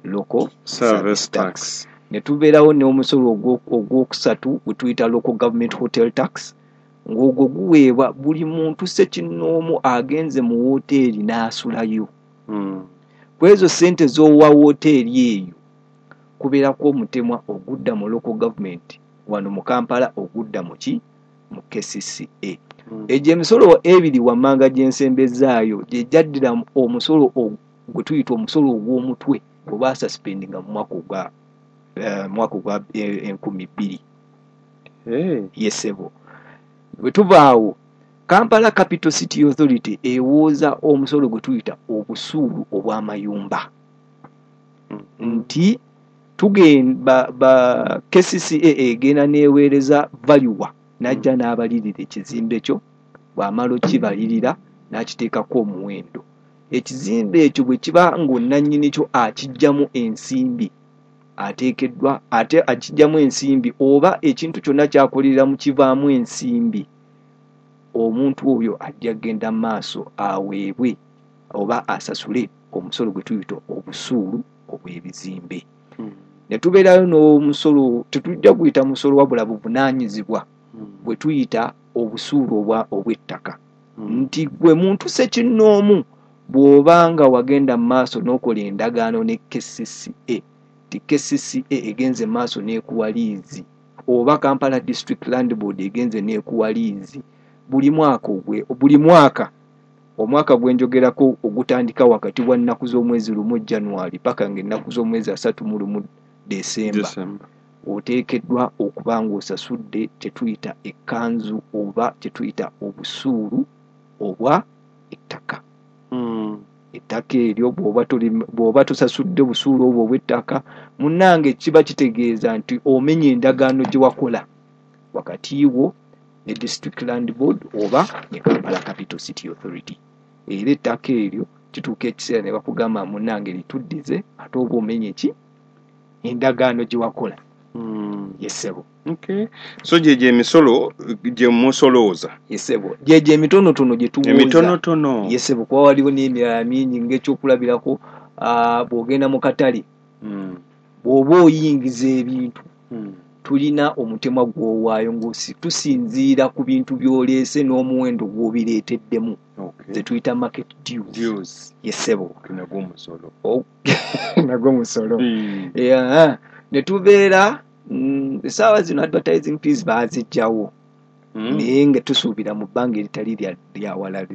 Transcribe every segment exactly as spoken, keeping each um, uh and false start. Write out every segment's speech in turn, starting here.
local service tax. Ne tubeerawo n'omusolo ogwokusatu gwe tuyita local government hotel tax ng'ogwo guweebwa buli muntu ssekinnoomu agenze mu woteeri n'asulayo. Mm. Kwezo ssente z'owa woteeri eyo kubeerako omutemwa ogudda mu local government wano mu Kampala ogudda mu ki mu K C C A. Mm. Egyo emisolo ebiri wammanga gy'ensembezaayo gye gyaddira omusolo gwe tuyita omusolo ogw'omutwe gwe baasuspendinga mu mwaka ogwa uh, mwaka ogwa enkumi bbiri. Hey. Yesebo. Bwe tubaawo Kampala Capital City Authority ewooza omusolo gwe tuyita obusuulu obw'amayumba. Mm. Nti tugenda ba K C C A egenda neeweereza valuwa najja Mm. n'abalirira ekizimbe kyo bw'amala okibalirira n'akiteekako omuwendo. Ekizimbe ekyo bwe kiba ng'onnannyini kyo akijjamu ensimbi ateekeddwa ate akijjamu ensimbi oba ekintu kyonna kyakolera mu kivaamu ensimbi, omuntu oyo ajja genda maaso aweebwe oba asasule omusolo gwe tuyita obusuulu obw'ebizimbe. Mm. Ne tubeerayo n'omusolo tetujja guyita musolo wabula buvunaanyizibwa Mm. bwe tuyita obusuulu obwa obw'ettaka. Mm. Nti gwe muntu ssekinnoomu bw'obanga wagenda mu maaso n'okola endagaano ne K C C A ti K C C A egenze maaso n'ekuwa liizi oba Kampala District Land Board egenze n'ekuwa liizi buli mwaka ogwe buli mwaka omwaka gwenjogerako ogutandika wakati wa nnaku z'omwezi lumu January paka ng'ennaku z'omwezi asatu mu lumu December. December. Oteekeddwa okuba ng'osasudde kye tuyita ekkanzu oba kye tuyita obusuulu obwa ettaka. Mm. Ettaka eryo bw'oba tuli bw'oba tosasudde busuulu obwo obw'ettaka munnange kiba kitegeeza nti omenya endagaano gye wakola wakati wo ne District Land Board oba ne Kampala Capital City Authority. Era ettaka eryo kituuka ekiseera ne bakugamba munnange lituddize ate oba omenye ki endagaano gye wakola. Mm. Yesebo. Okay. So gye gye emisolo gye musolooza. Yesebo. Gye gye emitonotono gye tuwuuza. Emitonotono. Yesebo kuba waliwo n'emirala mingi ng'ekyokulabirako uh, bw'ogenda mu katale. Mm. Bw'oba oyingiza ebintu. Mm. Tulina omutemwa gw'owaayo ng'osi tusinziira ku bintu by'oleese n'omuwendo gw'obireeteddemu. Okay. Ze tuyita market dues. Dues. Yesebo. Nagwo musolo. Oh. Nagwo musolo. Mm. Yeah. Ne tubeera mm, essaawa zino advertising fees baazijjawo. Mm. Naye nga tusuubira mu bbanga eritali lya lya wala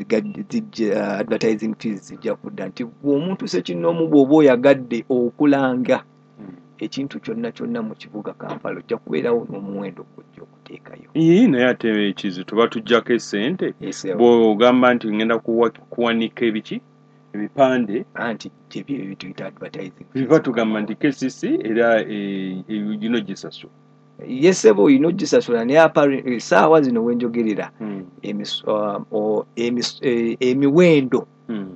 advertising fees zijja kudda nti omuntu ssekinnoomu bw'oba oyagadde okulanga Mm. ekintu kyonna kyonna mu kibuga Kampala ojja kubeerawo n'omuwendo gw'ojja okuteekayo. Ii naye ate ekizi tuba tujjako essente Yesebo. bw'ogamba nti ngenda kuwa- kuwanika ebiki ebipande Anti gyebyo ebyo tuyita advertising fees. biba tugamba nti K C C era eh, eh, gino gisasula. Yesebo olina ogisasula naye apparent- essaawa zino wenjogerera Mm. emis- uh, o- emis- eh, emiwendo Mm.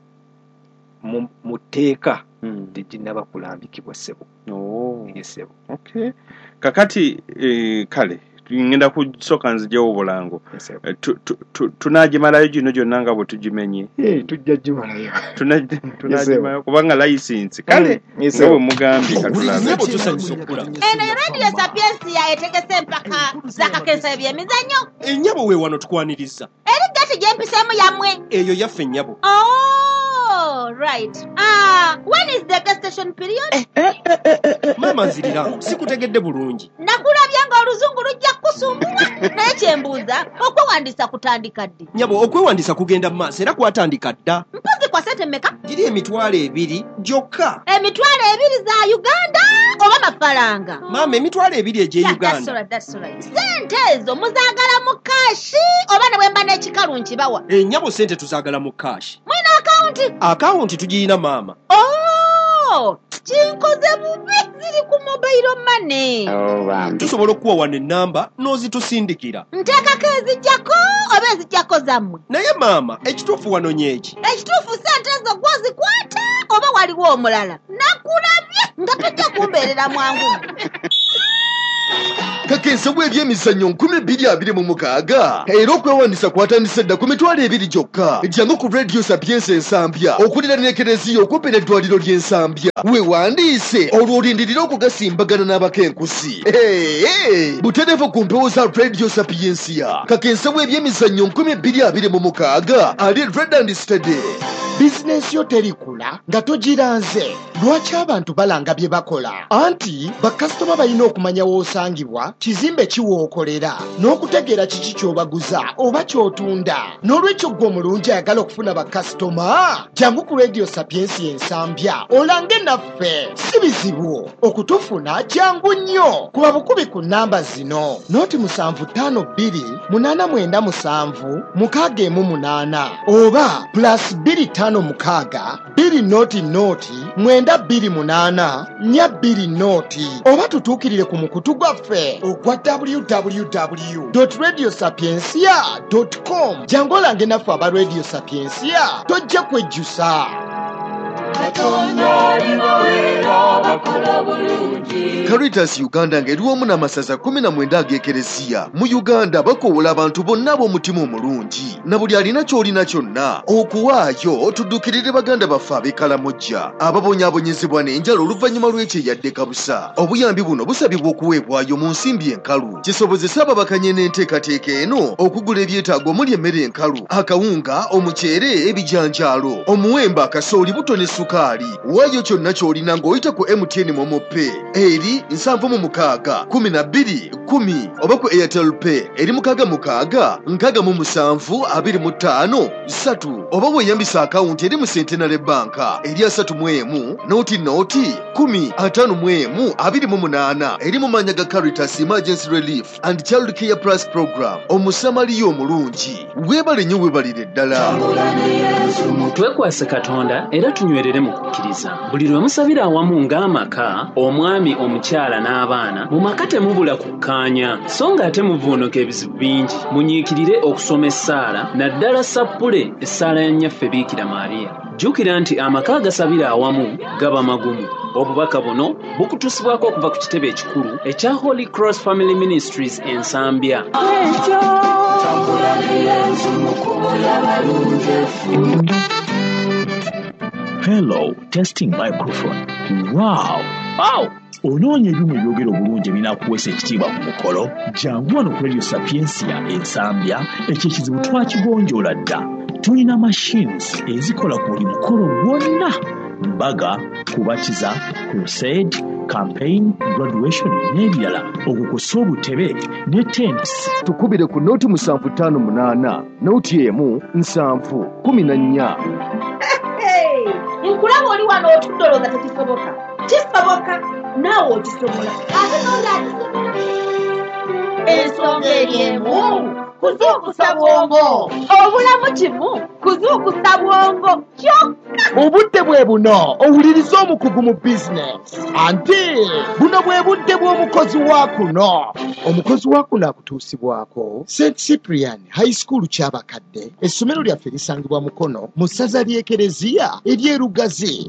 mu mu tteeka Mm. teginnaba kulambikibwa ssebo. Oh. Yesebo. Okay. Kakati eh, kale ngenda kusooka nzijawo obulango. Yesebo. Eh, tu- tu- tu- tunaagimalayo gino gyonna nga bwe tugimenye. Eh tujja gimalayo. Tuna- tunaagimalayo kubanga layisinsi kale Mm. Yes, nga sir. bwe mugambye katulabe. Nyabo tusanyusa okula. Eno yo Radio Sapiensia etegese empaka z'akakensa ebyemizannyo. Ennyabo we wano tukwaniriza. Eri gati gye mpiseemu yammwe. Eyo yaffe ennyabo. Oh, right. Ah, when is the gestation period? Maama nzirira, sikutegedde bulungi. Nakulabye ng'oluzungu lujja kusumbula. Naye kye mbuuza, okwewandiisa kutandika ddi? Nyabo okwewandiisa kugenda mu maaso era kwatandika dda. Mpozi kwa sente mmeka? Giri emitwalo ebiri gyokka. Emitwalo ebiri za Uganda oba mafaranga? Maama emitwalo ebiri egy'e Yeah, that's Uganda. right, that's right. Sente ezo muzaagala mu kashi oba ne bwe mba n'ekikalu nkibawa? Ennyabo sente tuzaagala mu kaashi. Mwina akawunti? Akawunti tugiyina maama. Oh, kinkoze bubi ziri ku mobile money. Tusobola okuwa wano ennamba n'ozitusindikira. Nteekako ezijjako oba ezijjako zammwe? Naye maama ekituufu wano nyeeki. Ekituufu sente ezo gwozikwata oba waliwo omulala? Nakulabye nga tojja kumbeerera mwangu. kakensa bw'ebyemizannyo nkumi bbiri abiri mu mukaaga era okwewandisa kwatandise dda ku mitwalo ebiri gyokka. Jjangu ku Radio Sapienza Ensambya okulira n'ekereziya okumpi n'eddwaliro ly'Ensambya weewandiise olwo olindirira okugasimbagana n'abakenkusi. Butereevu ku mpewo za Radio Sapienza. Kakensa bw'ebyemizannyo nkumi bbiri abiri mu mukaaga ali Red and Steady. Bizinensi yo terikula nga togiranze. Lwaki abantu balanga bye bakola? Anti bakasitoma balina okumanya w'osangibwa, kizimbe kiwookolera, n'okutegeera kiki ky'obaguza oba ky'otunda. N'olwekyo ggwe omulungi ayagala okufuna bakasitoma, jangu ku Radio Sapienza Ensambya olange naffe. Si bizibu okutufuna, jangu nnyo. Kuba bukubi ku nnamba zino: noti musanvu ttaano bbiri munaana mwenda musanvu mukaaga emu munaana oba plus bbiri ttaano mukaaga bbiri noti noti mwenda bbiri munaana nnya bbiri noti, oba tutuukirire ku mukutu gwaffe ogwa w w w dot radio sapiensia dot com. Jangu olange naffe aba Radio Sapienza, tojja kwejjusa. Caritas Uganda ng'eri wamu n'amasaza kumi na mwenda ag'ekereziya mu Uganda bakoowola abantu bonna ab'omutima omulungi na buli alina ky'olina kyonna okuwaayo tuddukirire baganda baffe ab'e ababonyaabonyezebwa n'enjala oluvannyuma lw'ekyeyadde kabusa. Obuyambi buno busabibwa okuweebwayo mu nsimbi enkalu kisobozesa ababakanye n'enteekateeka eno okugula ebyetaago omuli emmere enkalu, akawunga, omuceere, ebijanjaalo, omuwemba, kasooli, buto ne sukaali. Waayo kyonna ky'olina ng'oyita ku M T N Momo Pay eri nsanvu mu mukaaga kumi na bbiri kumi oba ku Airtel Pay eri mukaaga mukaaga nkaaga mu musanvu abiri mu ttaano ssatu oba weeyambisa akawunti eri mu Centenary Bank eri asatu mu emu nooti nooti kumi ataano mu emu abiri mu munaana eri mu mannya ga Caritas Emergency Relief and Child Care Plus Program. Omusamaliya omulungi, weebale nnyo, weebalire ddala. Twekwase Katonda era tunywerere mu kukkiriza. Buli lwe musabira awamu ng'amaka, omwami, omukyala n'abaana, mu maka temubula kukkaanya, so ng'ate muvuunuka ebizibu bingi. Munyiikirire okusoma essaala, naddala sappule essaala ya nnyaffe Biikira Maariya. Jjukira nti amaka agasabira awamu gaba magumu. Obubaka buno bukutusibwako okuva ku kitebe ekikulu ekya Holy Cross Family Ministries Ensambya. Hello, testing microphone. Wow! Wow! Onoonya ebyuma ebyogera obulungi ebinaakuweesa ekitiibwa ku mukolo? Jangu wano ku Radio Sapienza Ensambya, ekyo ekizibu twakigonjoola dda. Tulina machines ezikola ku buli mukolo gwonna: mbaga, kubatiza, crusade, campaign, graduation n'ebirala. Okukusa obutebe ne tents. Tukubire ku nooti musanvu ttaano munaana nooti emu nsanvu kumi na nnya. Nkulaba oli wano otudoloza tekisoboka. Kisoboka naawe okisobola. Ate n'olyakisobola. Ensonga eriemu kuzuukusa bwongo. Obulamu kimu kuzuukusa bwongo kyokka. Obudde bwe buno owuliriza omukugu mu bizinesi. Ante buno bwe budde bw'omukozi wa kuno. Omukozi wa kuno akutuusibwako Saint Cyprian High School Kyabakadde. Essomero lyaffe lisangibwa Mukono mu ssaza ly'Ekereziya ery'Erugazi.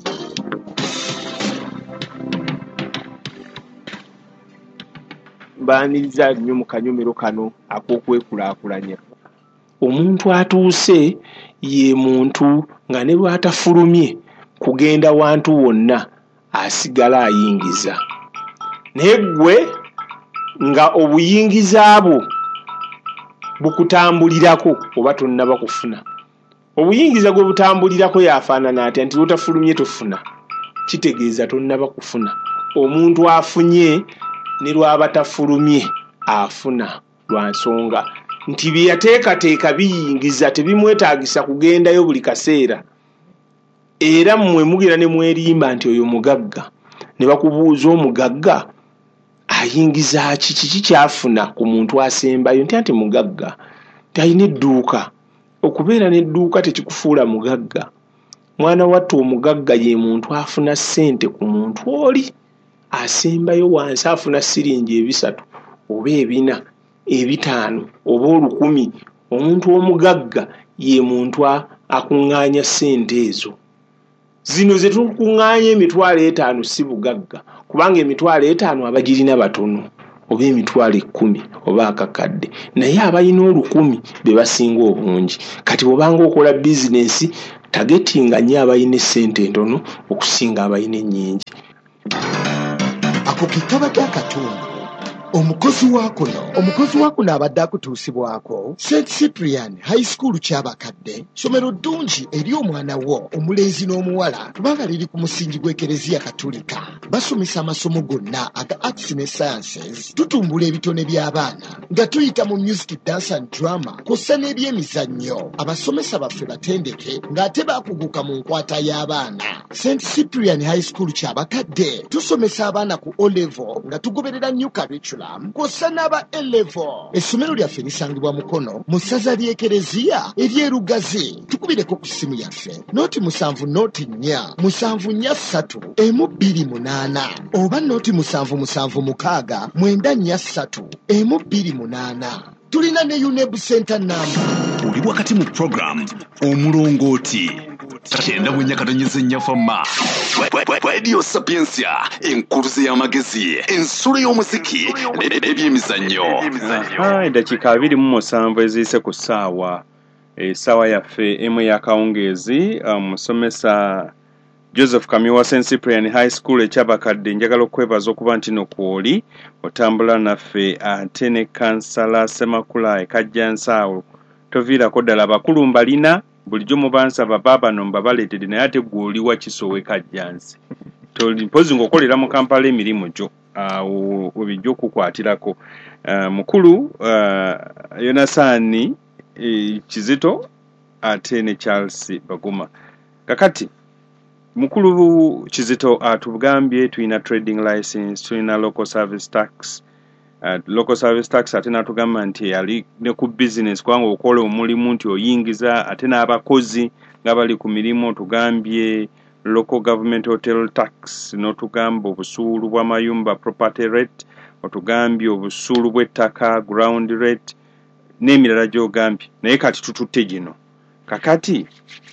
Mbaaniriza nnyo mu kanyomero kano ak'okwekulaakulanya. Omuntu atuuse ye muntu nga ne bw'atafulumye kugenda wantu wonna asigala ayingiza. Naye ggwe nga obuyingiza bwo bukutambulirako oba tonnaba kufuna. Obuyingiza gwe butambulirako yafaanana atya nti lwotafulumye tofuna? Kitegeeza tonnaba kufuna. Omuntu afunye ne lwaba tafulumye afuna lwa nsonga nti bye yateekateeka biyingiza tebimwetaagisa kugendayo buli kaseera. Era mmwe mugira ne mwerimba nti oyo mugagga. Ne bakubuuza omugagga ayingiza ki, kiki kyafuna ku muntu asembayo? Nti ati mugagga talina edduuka. Okubeera n'edduuka tekikufuula mugagga. Mwana wattu omugagga ye muntu afuna ssente ku muntu oli asembayo wansi afuna siringi ebisatu oba ebina ebitaano oba olukumi. Omuntu omugagga ye muntu akuŋŋaanya ssente ezo. Zino ze tukuŋŋaanya emitwalo etaano si bugagga, kubanga emitwalo etaano abagirina batono. oba emitwalo ekkumi oba akakadde naye abalina olukumi be basinga obungi. Kati bw'obanga okola bizinensi tagetinga nnyo abalina essente entono okusinga abalina ennyingi. Ako ke kabadde akatundu omukozi wakuno omukozi wakuno abadde akutuusibwako Saint Cyprian High School Kyabakadde, somero ddungi eri omwana wo omulenzi n'omuwala kubanga liri ku musingi gw'Ekereziya Katolika. Basomesa amasomo gonna aga arts ne sciences, tutumbula ebitone by'abaana nga tuyita mu music, dance and drama kw'ossa n'ebyemizannyo. Abasomesa baffe batendeke ng'ate baakuguka mu nkwata y'abaana. Saint Cyprian High School Kyabakadde tusomesa abaana ku O level nga tugoberera new curriculum kw'ossa n'aba A level. Essomero lyaffe lisangibwa Mukono mu ssaza ly'Ekereziya ery'Erugazi. Tukubireko ku ssimu yaffe nooti musanvu nooti nnya musanvu nnya ssatu emu bbiri munaana oba nooti musanvu musanvu mukaaga mwenda nnya ssatu emu bbiri munaana. Tulina ne U N E B Center number. Oli wakati mu program omulongooti kyenda bwenya katonyeza ennyafama Radio Sapiensia, enkuruze y'amagezi, ensolo y'omuziki n'ebyemizannyo. Aha, eddakiika abiri mu musanvu eziyise ku ssaawa essaawa yaffe emu ey'akawungeezi. Omusomesa Joseph Kamiwa Saint Cyprian High School ekyabakadde, njagala okwebaza okuba nti no kwoli otambula naffe, ate ne kansala Semakula ekajjansaawo toviirako ddala. Abakulu mbalina bulijjo mubansaba baabano mbabaleetedde naye ate gwe oli wa Kisowe Kajjansi mpozi ng'okolera mu Kampala emirimu gyo awo obijja okukwatirako. Uh, mukulu uh, Yonasaani e, Kizito ate ne Charles Baguma. Kakati mukulu Kizito atugambye tulina trading license, tulina local service tax. Uh, local service tax ate natugamba nti yali ne ku business kwanga okola omulimu nti oyingiza ate n'abakozi nga bali ku mirimu. Tugambye local government hotel tax, n'otugamba obusuulu bw'amayumba property rate, otugambye obusuulu bw'ettaka ground rate n'emirala gy'ogambye. Naye kati tututte gino kakati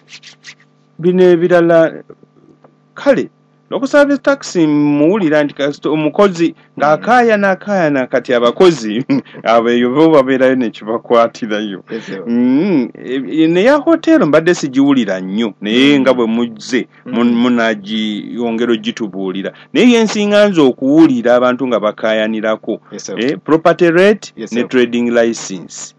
bino ebirala kale local service tax muwulira nti omukozi ng'akaaya n'akaayana kati abakozi abeeyo bo babeerayo nekibakwatirayo. Mm, neya hotelo mbadde sigiwulira nnyo naye nga bwe muzze munagiyongera ogitubuulira. Naye yensinga nze okuwulira abantu nga bakaayanirako eh, property rate ne trading license.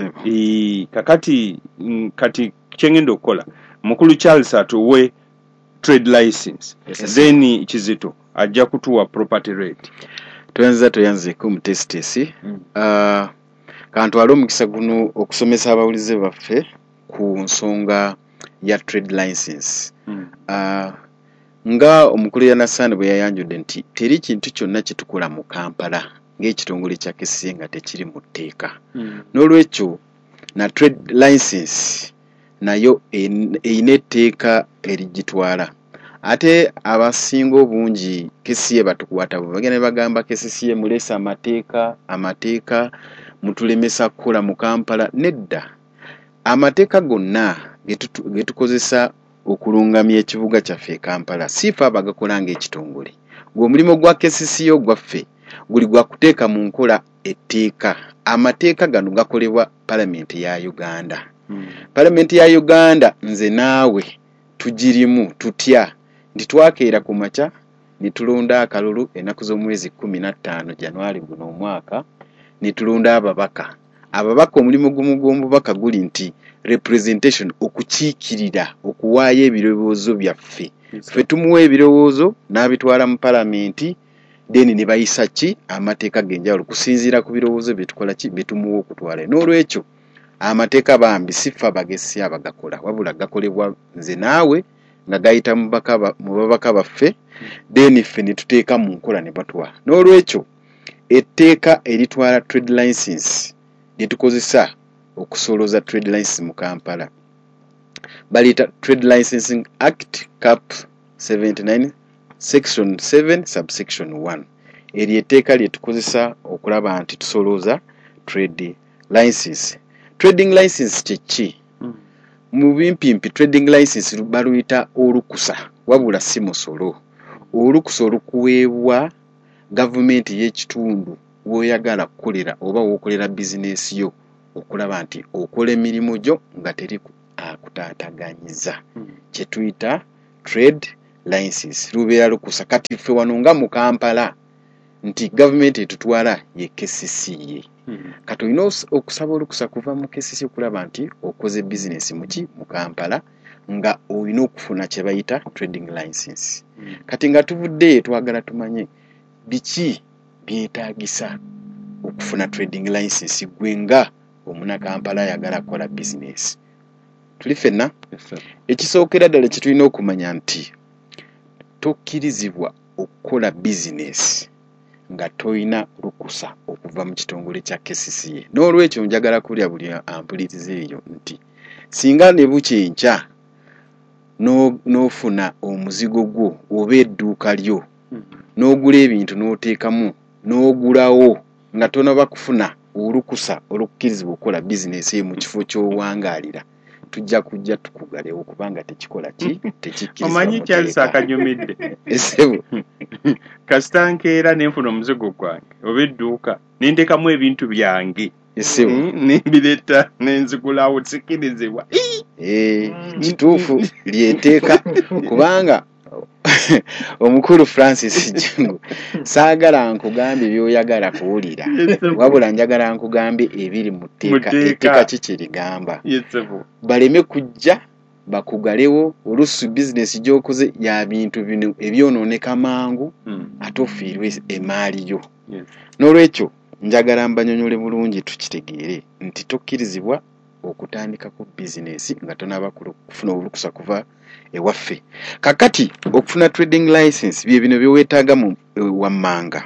Eh, kakati kati kyengenda okukola mukulu Charles atuwe trade license, yes, then Kizito ajja kutuwa property rate. Tuyanza tuyanze ku mutestesi mm. uh, kantu alo mukisa guno okusomesa abawulize baffe ku nsonga ya trade license. mm. uh, nga omukulu ya Nasani bwe yayanjudde nti teri kintu kyonna kitukola mu Kampala ng'ekitongole kya K C C nga tekiri mu tteeka. mm. N'olwekyo na trade license nayo eyina etteeka erigitwala. Ate abasinga obungi K C C batukwata bo bagenda bagamba K C C mulesa amateeka amateeka mutulemesa kukola mu Kampala. Nedda, amateeka gonna getukozesa okulungamya ekibuga kyaffe Kampala sifa abagakola ng'ekitongole. Gwe omulimu gwa K C C ogwaffe guli gwa kuteeka mu nkola etteeka. Amateeka gano gakolebwa Palamenti ya Uganda. Hmm. Palamenti ya Uganda nze naawe tugirimu tutya nti twakeera ku makya nitulonda akalulu ennaku z'omwezi kumi na ttaano Januari guno omwaka, nitulonda ababaka. Ababaka omulimu gumu gw'omubaka guli nti representation, okukiikirira okuwaayo ebirowoozo byaffe. Ffe tumuwa ebirowoozo n'abitwala mu Palamenti, then ne bayisa ki amateeka g'enjawulo kusinziira ku birowoozo bye tukola ki bye tumuwa okutwala. N'olwekyo amateeka bambi sifa bagesi abagakola wabula gakolebwa nze naawe nga gayita mu babaka baffe, then ffe ne tuteeka mu nkola ne batwa. N'olwekyo etteeka eritwala trade license lye tukozesa okusolooza trade license mu Kampala balita Trade Licensing Act Cap seventy-nine section seven subsection one. Eri etteeka lye tukozesa okulaba nti tusolooza trade license. Trading license kyeki? Mm. Mu bimpimpi trading license baluyita olukusa wabula si musolo. Olukusa olukuweebwa gavumenti y'ekitundu woyagala kukolera oba wokolera business yo okulaba nti okola emirimu gyo nga teri akutaataganyiza kye tuyita trade license lubeera lukusa. Kati ffe wano nga mu Kampala nti gavumenti etutwala ye K C C A. Kati olina okusaba olukusa kuva mu K C C A okulaba nti okoze business muki mu Kampala nga olina okufuna kye bayita trading license. Kati nga tuvudde twagala tumanye biki byetaagisa okufuna trading license gwe nga omuna Kampala yagala kola business. Tuli fenna ekisookera ddala kye tulina okumanya nti tokkirizibwa okukola business nga toyina lukusa okuva mu kitongole kya K C C A. N'olwekyo njagala kulya buli ampuliriza eyo nti singa ne bukyenkya n'ofuna omuzigo gwo oba edduuka lyo n'ogula ebintu n'oteekamu n'ogulawo nga tonaba kufuna olukusa olukkirizibwa okukola business eyo mu kifo ky'owangaalira, tujja kujja tukugalewo kubanga tekikola ki tekikkirizibwa. Omanyi kyalisa akanyumidde esebo kasitankeera nenfuna omuzigo gwange oba edduuka nentekamu ebintu byange esebo nembireta nenzigulawo sikirizibwa. Eh, kituufu lyeteeka kubanga omukulu Francis Jingu saagala nkugambye byoyagala kuwulira wabula njagala nkugambye ebiri mu tteeka. Etteeka kiki ligamba baleme kujja bakugalewo olusu business gy'okoze ya bintu bino ebyonooneka mangu ate ofiirwe emaali yo. N'olwekyo njagala mbanyonyole bulungi tukitegeere nti tokkirizibwa okutandika ku business nga tonaba kufuna olukusa kuva ewaffe. Kakati okufuna trading license bye bino byeweetaaga mu wammanga.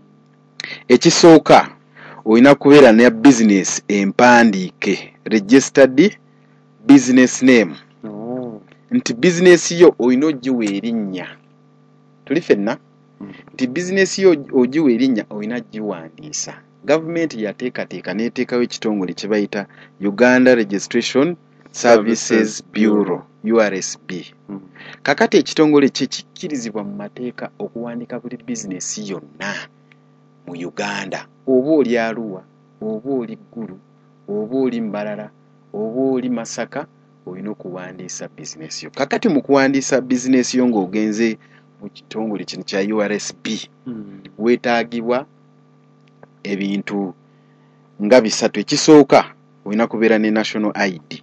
Ekisooka olina kubeera ne business empandiike, registered business name. Nti business yo olina ogiwa erinnya. Tuli fenna nti business yo ogiwa erinnya olina giwandiisa. Gavumenti yateekateeka n'eteekawo ekitongole kye bayita Uganda Registration Services Bureau U R S B. Kakati ekitongole kye kikkirizibwa mu mateeka okuwandiika buli business yonna mu Uganda, oba oli Arua, oba oli Gulu, oba oli Mbarara, oba oli Masaka, olina okuwandiisa business yo. Kakati mu kuwandiisa business yo ng'ogenze mu kitongole kino kya U R S B weetaagibwa ebintu nga bisatu. Ekisooka olina kubeera ne national I D.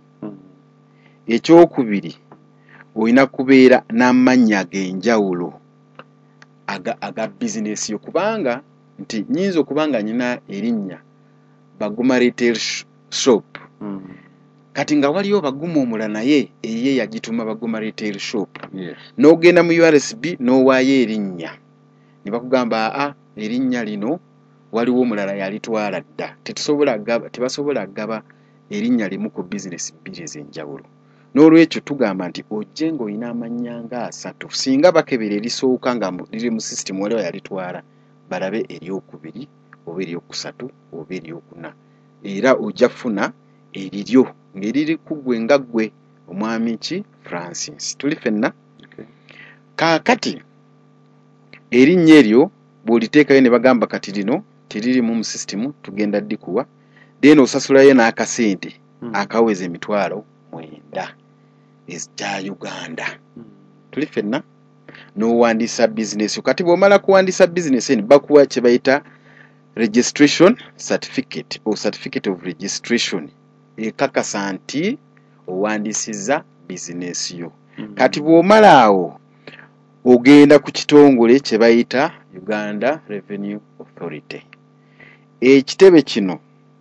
Ekyokubiri olina kubeera n'amannya ag'enjawulo aga, aga business yo kubanga nti nyinza okubanga nyina erinnya Baguma Retail Shop mm. Kati nga waliyo Baguma omula naye eye yagituma Baguma Retail Shop yeah. N'ogenda mu U R S B n'owaayo erinnya ne bakugamba a erinnya lino waliwo omulala yalitwala dda, tetusobola gaba tebasobola gaba erinnya limu ku business bbiri ez'enjawulo. N'olwekyo tugamba nti ojje ng'olina amannya nga asatu singa bakebera erisooka nga liri mu system waliwo yalitwala balabe eryokubiri oba eryokusatu oba eryokuna era ojja kufuna eriryo ng'eriri ku ggwe nga ggwe omwami ki Francis. Tuli fenna okay. Kaakati erinnya eryo bw'oliteekayo ne bagamba kati lino teririmu mu system tugenda ddikuwa then osasulayo n'akasente mm. akaweza emitwalo mwenda ekya Uganda mm. Tuli fenna n'owandiisa business. Kati bw'omala kuwandiisa business eni bakuwa kye bayita registration certificate or certificate of registration ekakasa nti owandiisizza business yo mm. Kati bw'omala awo ogenda ku kitongole kye bayita Uganda Revenue Authority. Ekitebe kino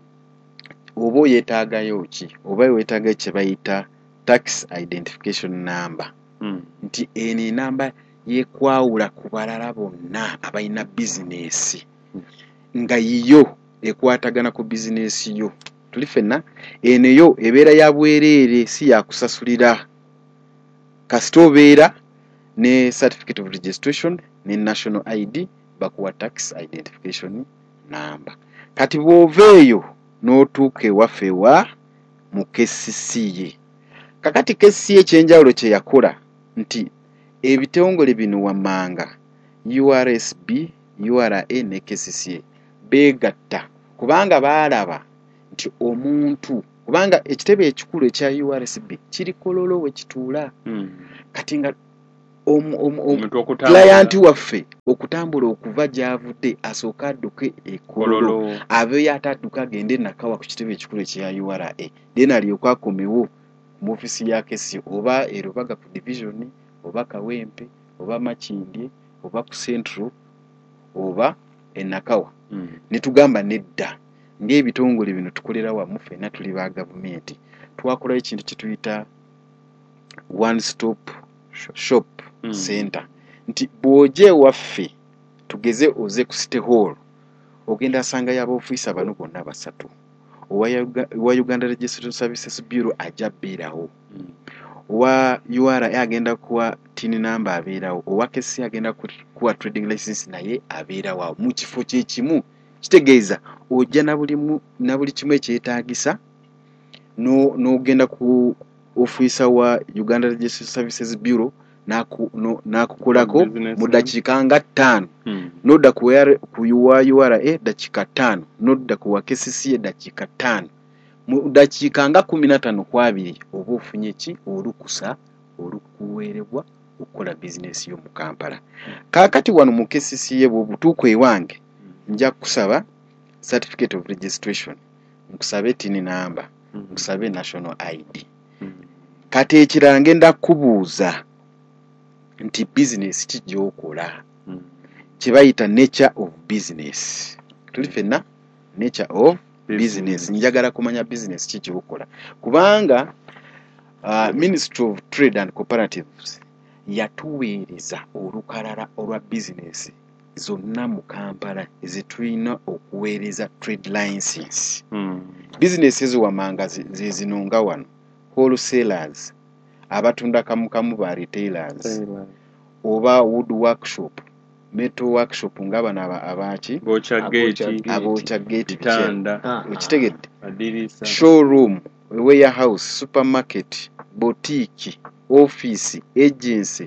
oba oyetaagayo ki oba weetaaga kye bayita tax identification number mm. Nti eno enamba yekwawula ku balala bonna abalina business mm. Nga yiyo ekwatagana ku business yo. Tuli fenna eno yo ebeera ya bwereere si yakusasulira kasita obeera ne certificate of registration ne national I D bakuwa tax identification number. Kati bw'oveeyo n'otuuka ewaffe wa mu K C C A. Kakati K C C A ekyenjawulo kye yakola nti ebitongole bino wammanga U R S B, U R A ne K C C A beegatta kubanga baalaba nti omuntu kubanga ekitebe ekikulu ekya U R S B kiri Kololo we kituula mm. kati nga client waffe okutambula okuva gy'avudde asooka adduke e Kololo abe yatadduka agende Nakawa ku kitebe ekikulu ekya U R A then alyoka akomewo mu ofisi ya Kesi oba e Rubaga ku division oba Kawempe oba Makindye oba ku Central oba e Nakawa mm. ne tugamba nedda ng'ebitongole bino tukolera wamu ffenna tuli ba gavumenti twakola ekintu kye tuyita one stop shop mm. center nti bw'oje waffe tugeze oze ku City Hall ogenda asanga yaba ofiisa bano bonna basatu owa Uganda Registration Services Bureau ajja beerawo mm. owa U R A agenda kuwa tin number abeerawo owa Kesi agenda kuwa trading license naye abeerawo mu kifo kye kimu kitegeeza ojja na buli na buli kimu ekyetaagisa no n'ogenda ku ofiisa wa Uganda Registration Services Bureau naku no nakukolako mu dakiika nga ttaano hmm. nodda ku U R A dakiika ttaano nodda ku wa K C C A dakiika ttaano mu dakiika nga kumi na ttaano ku abiri oba ofunye ki olukusa olukuweerebwa okukola bizinesi yo mu Kampala kaakati wano mu K C C A bw'obutuuka ewange nja kusaba certificate of registration nkusabe tin number nkusabe national I D kati ekirala ngenda kubuuza nti business kijjokola kye bayita nature of business tuli fenna nature of business njagala kumanya business kijjokola kubanga uh, Ministry of Trade and Cooperatives yatuweereza olukalala olwa business zonna mu Kampala ezitulina okuweereza trade license mm. business ezo wamanga zezinonga wano wholesalers abatunda kamu kamu ba retailers Amen. Oba wood workshop metal workshop ngaba na abachi bocha gate abocha gate tanda ukitegedde showroom warehouse supermarket boutique office agency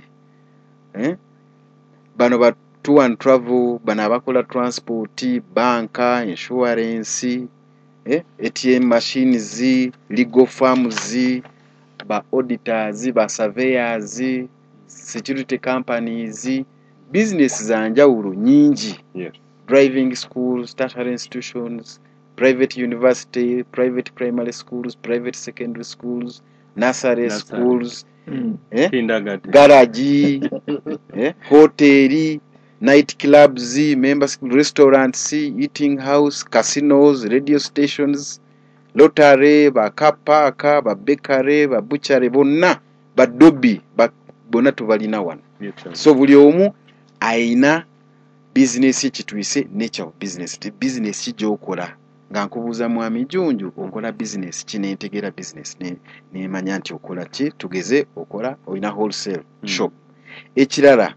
eh bano ba tour and travel bano abakola transport banka insurance eh A T M machines legal firms ba auditors ba surveyors security companies business za njawulo nyingi yes. driving schools tertiary institutions private university private primary schools private secondary schools nursery, nursery. schools mm. eh? kindergarten garage eh? hoteli night clubs members restaurants eating house casinos radio stations lottery ba kapaka ba bakery ba butchery bonna ba dobi ba bonna tubalina wano yes, so buli omu aina business kitwise nature of business the business kijjokola nga nkubuuza mwami Junju okola business kinentegera business ne ne manya nti okola ki tugeze okola oina wholesale mm. shop ekirala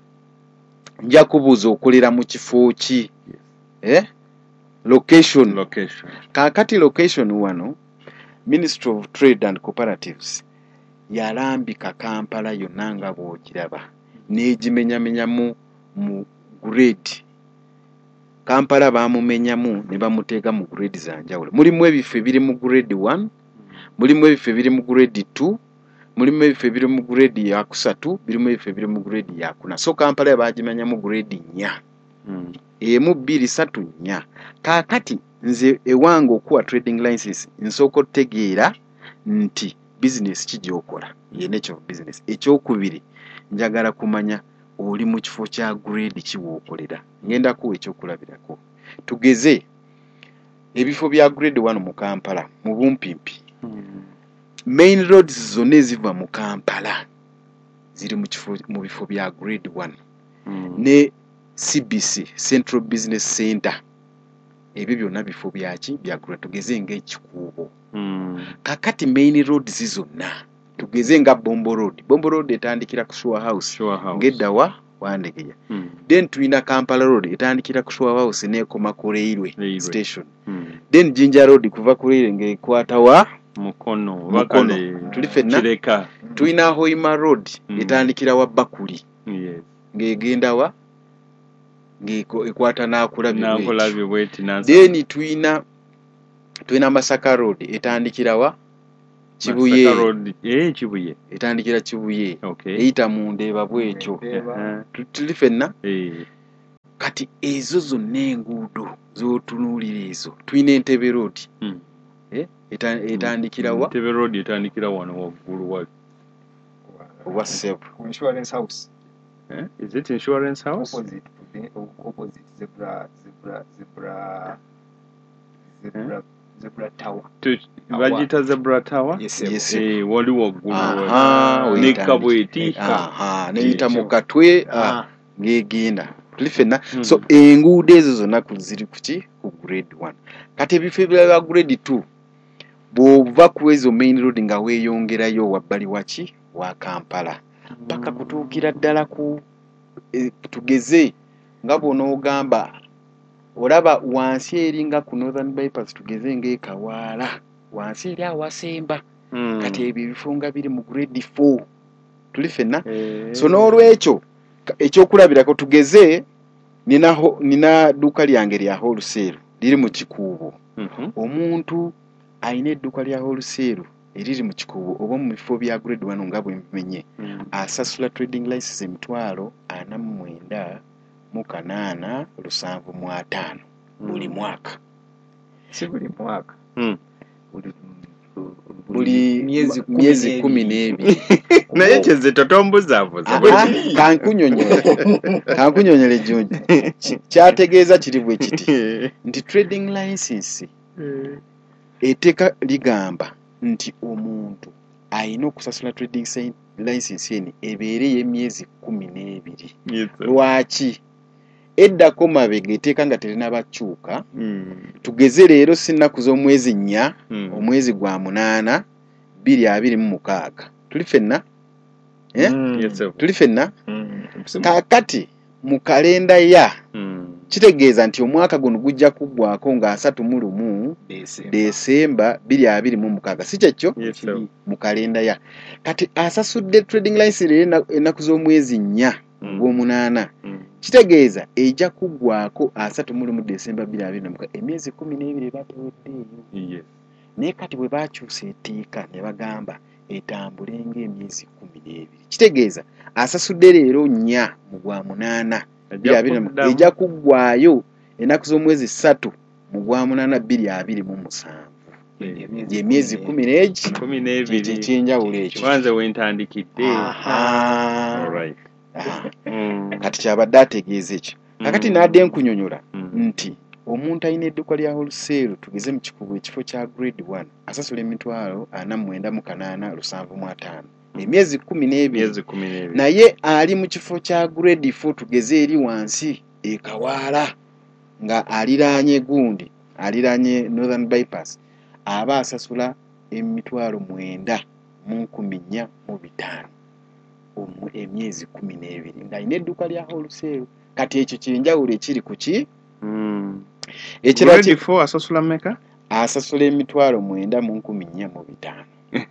nja kubuuza okolera mu kifo ki eh location location kakati location wano Ministry of Trade and Cooperatives yalambika Kampala yonna nga bw'ogiraba n'egimenyamenyamu mu grade Kampala baamumenyamu ne bamuteeka mu grade za njawulo mulimu ebifo ebiri mu grade one mulimu ebifo ebiri mu grade two mulimu ebifo ebiri mu grade ya kusatu mulimu ebifo ebiri mu grade ya kuna so Kampala baagimenyamu grade nnya mm. emu bbiri satu nnya kaakati nze ewange okuwa trading license nsooka otegeera nti business kijjokola ye nature of business ekyokubiri njagala kumanya oli mu kifo kya grade kiwookolera ngenda kuwa ekyokulabirako tugeze ebifo bya grade one mu Kampala mu bumpimpi mm. main roads zonna eziva mu Kampala ziri mu kifo mu bifo bya grade one mm. ne C B C Central Business Center ebyo byonna bifo byaki bya grade tugeze ng'ekikuubo mm. kakati main roads zonna tugeze nga Bombo Road Bombo Road etandikira ku Shore House ngeddawa wandegeya mm. then tuina Kampala Road etandikira ku Shore House n'ekoma ku railway station mm. then Jinja Road kuva ku railway ng'ekwata wa mukono bakale tulifenna kireka tuina Hoima Road mm. etandikira wa Bakuli yes. ng'egenda wa ng'ekwata n'akulabye n'akulabye bweti then tuyina tuyina Masaka Road etandikira wa Kibuye Masaka Road eh Kibuye etandikira Kibuye okay eyita mu Ndeeba bwekyo tuli fenna eh kati ezo zonna enguudo z'otunuulira ezo tuyina Entebbe Road mm. eh etandikira wa Entebbe Road etandikira wano waggulu wa wa Sebo Insurance House eh is it Insurance House opposite to the opposite zebra zebra zebra zebra zebra tower Vagita Zebra Tower yes yes eh wali waggulu aha ne kabweti aha neyita mu Katwe ng'egenda tuli fenna so enguudo ezo zonna ziri kuki ku grade one kati ebifo ebirala grade two bw'ova ku ezo main road nga weeyongerayo wabbali waki wa Kampala paka kutuukira ddala ku e, tugeze nga bw'onoogamba olaba wansi eri nga ku Northern Bypass tugeze ng'ekawaala wansi eri awasemba mm. kati ebyo ebifo nga biri mu grade four tuli fenna eh. so n'olwekyo ekyokulabirako tugeze ninaho nina dduuka lyange lya wholesale liri mu Kikuubo mm-hmm. omuntu ayina edduuka lya wholesale eriri mu Kikuubo oba mu bifo bya grade one nga bwe mbimenye mm. asasula trading license emitwalo ana mu mwenda mu kanaana lusanvu mu ataano buli mwaka si buli mwaka mm. buli buli myezi myezi kumi n'ebiri naye kyeze totombuzabuza kankunyonyole kankunyonyole Jjunju kyategeeza kiri bwe kiti nti trading license etteeka ligamba nti omuntu ayina okusasula trading license eni ebeere y'emyezi kumi n'ebiri lwaki eddako mabega etteeka nga terinabakyuka mm. tugeze leero si nnaku z'omwezi nnya mm. omwezi gwa munaana bbiri abiri mu mukaaga tuli fenna eh? mm. yes, tuli fenna mm. kaakati mu kalenda ya mm. kitegeeza nti omwaka guno gujja kuggwako nga asatu mu lumu Desemba bbiri abiri mu mukaaga si kyekyo yes, mu kalenda ya kati asasudde trading license ennaku z'omwezi nnya mm. gw'omunaana mm. kitegeeza ejja kuggwako asatu mu lumu Desemba bbiri abiri na mukaaga emyezi kumi n'ebiri bateweddeeyo yes. naye kati bwe bakyusa etteeka ne bagamba etambule ng'emyezi kumi n'ebiri kitegeeza asasudde leero nnya mu gwa munaana ejja kuggwayo ennaku z'omwezi ssatu mu gwa munaana bbiri abiri mu musanvu gy'emyezi kumi n'egi kumi n'ebiri ky'enjawulo ekyo kwanza wentandikidde kati kyabadde ategeeza ekyo kakati n'adde nkunyonyola nti omuntu alina edduuka lya wholesale tugeze mu Kikuubo ekifo kya grade one asasula emitwalo ana mu mwenda mu kanaana lusanvu mu ataano emyezi kumi n'ebiri naye ali mu kifo kya grade four tugeze eri wansi ekawaala nga aliraanye gundi aliraanye Northern Bypass aba asasula emitwalo mwenda mu nkumi nnya mu bitaano emyezi kumi n'ebiri ng'alina edduuka lya wholesale kati ekyo kyenjawulo ekiri ku ki mm. ekiraki four asasula meka asasula emitwalo mwenda mu nkumi nnya mu bitaano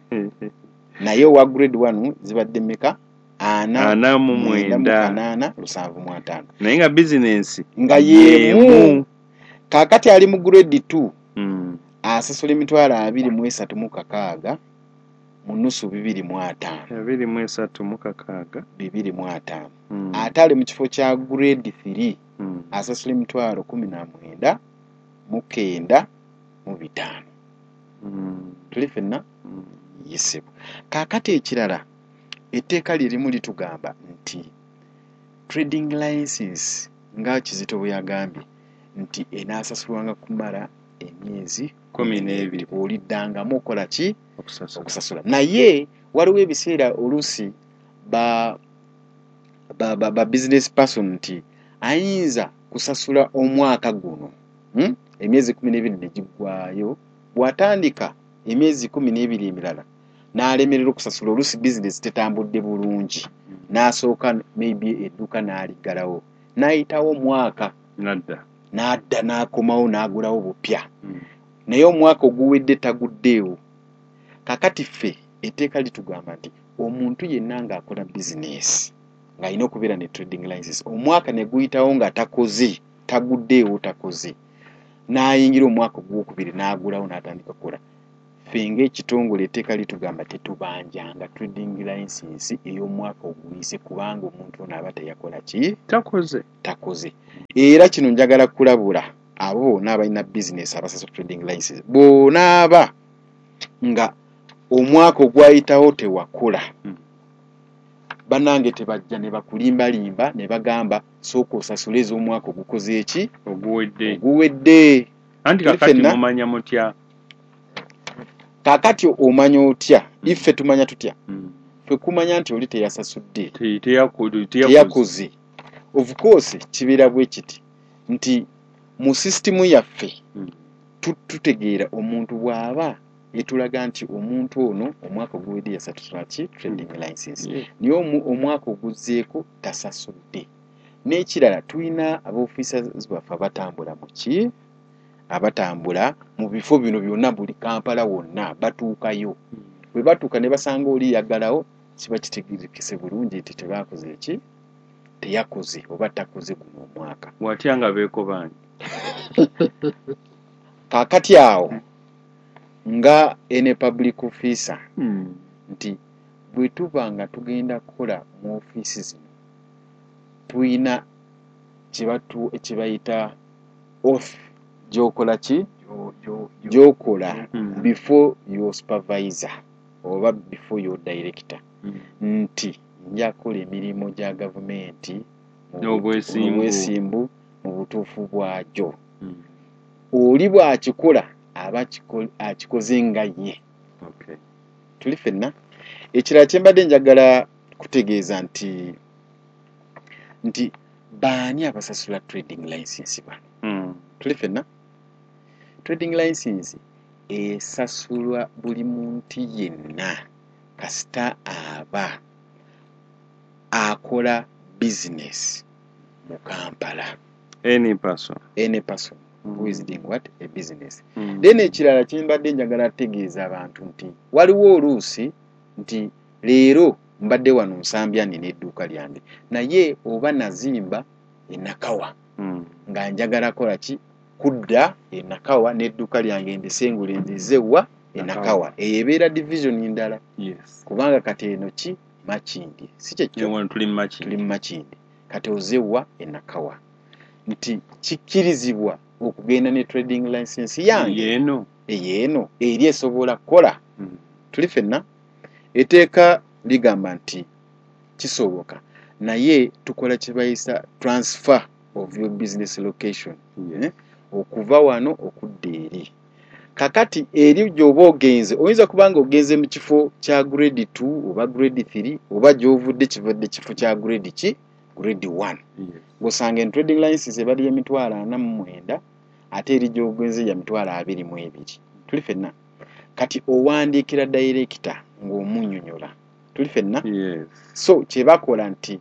naye owa grade one zibadde meka ana ana mu mwenda kanaana lusanvu mu ataano naye nga bizinensi nga yemu kaakati ali mu grade two mm. asasula emitwalo abiri mu esatu mu kakaaga mu nusu bibiri mu ataano abiri mu esatu mu kakaaga bibiri mu ataano mm. ate ali mu kifo kya grade three mm. asasula emitwalo kumi na mwenda mu kenda mu bitaano mm. tuli fenna mm. yisibwa kaakati ekirala etteeka lirimu litugamba nti trading license nga Kizito bwe yagambye nti enaasasulwanga kumala emyezi kumi n'ebiri oliddangamu okola ki okusasula. okusasula naye waliwo ebiseera oluusi ba ba, ba, ba business person nti ayinza kusasula omwaka guno hmm? emyezi kumi n'ebiri ne giggwaayo bw'atandika emyezi kumi n'ebiri emirala n'alemerera okusasula oluusi business tetambudde bulungi n'asooka maybe edduuka n'aliggalawo n'ayitawo omwaka nadda n'adda n'akomawo n'agulawo bupya mm. naye omwaka oguwedde taguddeewo kakati ffe etteeka litugamba nti omuntu yenna ng'akola bizinesi ng'alina okubeera ne trading license omwaka ne guyitawo nga takoze taguddeewo takoze n'ayingira omwaka ogwokubiri n'agulawo n'atandika kukola ffe ng'ekitongole etteeka litugamba tetubanjanga trading license ey'omwaka oguyise kubanga omuntu ono aba teyakola ki takoze takoze era kino njagala kulabula abo bonna abalina bizinesi abasasula trading license bona aba nga omwaka ogwayitawo tewakola hmm. Banange tebajja ne bakulimbalimba ne bagamba sooka osasule ez'omwaka ogukoze eki oguwedde oguwedde anti kakati mumanya mutya kakati omanya otya hmm. Iffe tumanya tutya hmm. Ffe kumanya nti oli teyasasudde teyakoze of course kibeera bwe kiti nti mu system yaffe hmm. tutegeera omuntu bw'aba etulaga nti omuntu ono omwaka oguwedde yasasula ki trading license yeah. Niyo omwaka oguzzeeko tasasudde n'ekirala tulina abaofficers baffe abatambula mu ki abatambula mu bifo bino byonna buli Kampala wonna batuukayo bwe batuuka ne basanga oli yaggalawo kiba kitegeerekese bulungi nti tebaakoze eki teyakoze oba takoze guno omwaka watya nga beekobanye kaakati awo nga ene public officer hmm. nti bwe tuba nga tugenda kukola mu ofiisi zino tuyina kibayita off gyokola ki gyokola hmm. Before your supervisor oba before your director hmm. Nti njakola emirimu gya gavumenti n'obwesimbu mu butuufu bwagyo hmm. Oli bw'akikola aba akikoze nga ye okay. Tuli ffenna ekirala kye mbadde njagala kutegeeza nti nti baani abasasula trading license bano mm. Tuli ffenna trading license esasulwa buli muntu yenna kasita aba akola business mu Kampala any person any person who is doing what a business mm. Then ekirala kimbadde njagala tegeeza abantu nti waliwo oluusi nti leero mbadde wano nsambya nina edduuka lyange naye oba nazimba enakawa mm. nga njagala kola ki kudda enakawa n'edduuka lyange ndisengule ndizewa enakawa eyo ebeera division ndala yes. Kubanga kati eno ki Makindi si kyekyo tuli mu Makindi kati ozewa enakawa nti kikkirizibwa okugenda ne trading license yange yeno eyeno eri esobola kukola mm. Tuli ffenna eteeka ligamba nti kisoboka naye tukola kibayisa transfer of your business location yes. eh? Okuva wano okudda eri kakati eri gy'oba ogenze oyinza kubanga ogenze mu kifo kya grade two oba grade three oba gy'ovudde kivudde kifo kya grade ki grade one yes. Gosanga en trading license ebali ya mitwalo ana mu mwenda ate eri gy'ogenze ya mitwalo abiri mu ebiri tuli ffenna kati owandiikira director ng'omunnyonnyola tuli ffenna yes. So kye bakola nti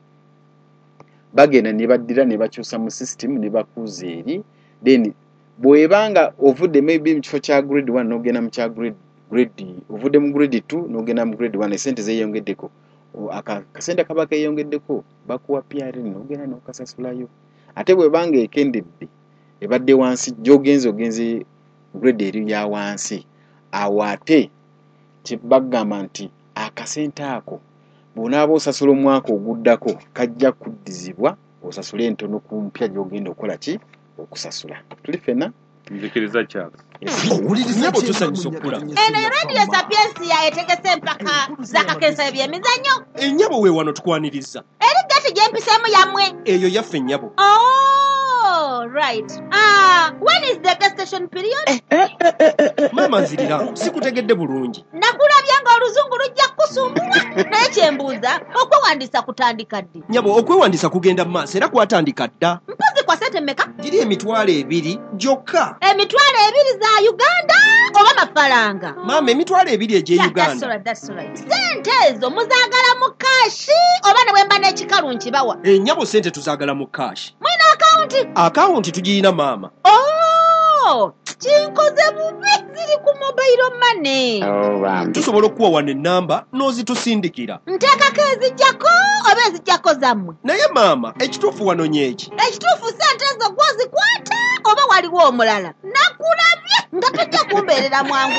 bagenda ne baddira ne bakyusa mu system ne bakuuza eri then bw'ebanga ovudde maybe mu kifo kya grade one n'ogenda mu kya grade grade ovudde mu grade two n'ogenda mu grade one esente zeeyongeddeko akasente kaba keeyongeddeko bakuwa P R N n'ogenda n'okasasulayo ate bw'ebanga ekendedde ebadde wansi gy'ogenze ogenze grade eri ya wansi awo ate kibagamba nti akasente ako bw'onaaba osasula omwaka oguddako kajja kuddizibwa osasule entono ku mpya gy'ogenda okola ki okusasula tuli ffenna nzikiriza kyaka Nyabo tusanyusa okula. Eno radio Sapiensia etegese empaka z'akakensa ebyemizannyo. Ennyabo we wano tukwaniriza. Eri gati gye mpiseemu yammwe. Eyo yaffe ennyabo. Oh, right. Ah, when is the gestation period? Mama nzirira, sikutegedde bulungi. Nakulabye ng'oluzungu lujja kusumbula. Naye kye mbuuza, okwewandiisa kutandika ddi? Nyabo, okwewandiisa kugenda mu maaso era kwatandika dda. Mpozi kwa sente mmeka? Giri emitwalo ebiri gyokka. Emitwalo ebiri za Uganda oba mafaranga? Mama, emitwalo ebiri egy'e Yeah, Uganda. that's right, that's right. Sente ezo muzaagala mu kashi oba ne bwemba n'ekikalu nkibawa? Ennyabo sente tuzaagala mu kashi. Mwina akawunti? Akawunti tugiyina maama. Oh, kinkoze bubi ziri ku mobile money. Oh, bambi. Tusobola okuwa wano ennamba n'ozitusindikira. Nteekako ezijjako oba ezijjako zammwe. Naye maama, ekituufu wano nyeeki. Ekituufu ssente ezo gwozikwata oba waliwo omulala. Nakulabye nga tojja kumbeerera mwangu.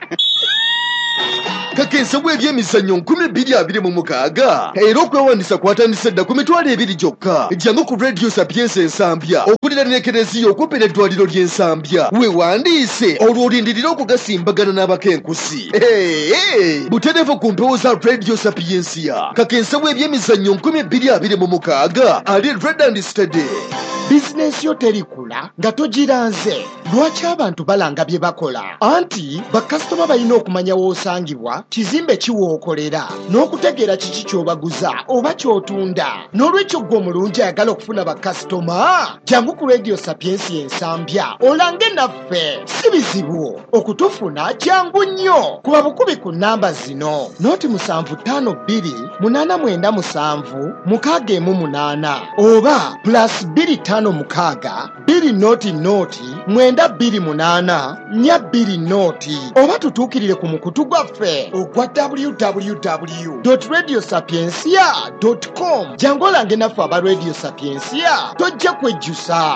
Kakensa bw'ebyemizannyo nkumi bbiri abiri mu mukaaga era okwewandiisa kwatandise dda ku mitwalo ebiri gyokka. Jjangu ku Radio Sapienza Ensambya okulira n'ekereziya okumpi n'eddwaliro ly'Ensambya. Weewandiise olwo olindirira okugasimbagana n'abakenkusi. Butereevu ku mpewo za Radio Sapienza. Kakensa bw'ebyemizannyo nkumi bbiri abiri mu mukaaga ali Red and Steady. Bizinensi yo terikula nga togiranze. Lwaki abantu balanga bye bakola? Anti bakasitoma balina okumanya w'osangibwa, kizimbe kiwookolera, n'okutegeera kiki ky'obaguza oba ky'otunda. N'olwekyo ggwe omulungi ayagala okufuna bakasitoma, jangu ku Radio Sapienza Ensambya olange naffe. Si bizibu okutufuna, jangu nnyo. Kuba bukubi ku nnamba zino: noti musanvu ttaano bbiri munaana mwenda musanvu mukaaga emu munaana oba plus bbiri ttaano mukaaga bbiri noti noti mwenda bbiri munaana nnya bbiri noti, oba tutuukirire ku mukutu gwaffe ogwa w w w dot radio sapiensia dot com. Jangu olange naffe aba Radio Sapienza, tojja kwejjusa.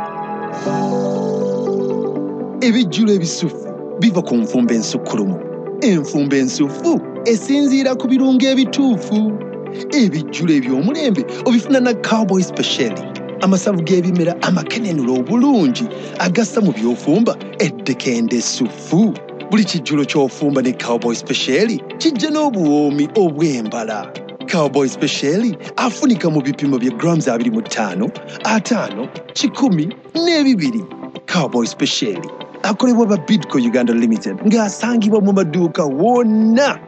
Ebijjulo ebisufu biva ku nfumba ensukkulumu. Enfumba ensufu esinziira ku birungo ebituufu. Ebijjulo eby'omulembe obifuna na Cowboy Special. Amasavu g'ebimera amakenenula obulungi agassa mu by'ofumba eddekende essufu. Buli kijjulo ky'ofumba ne Cowboy Special kijja n'obuwoomi obw'embala. Cowboy Special afunika mu bipimo bya grams abiri mu ttaano, ataano, kikumi n'ebibiri. Cowboy Special akolebwa ba Bidco Uganda Limited ng'asangibwa mu maduuka wonna.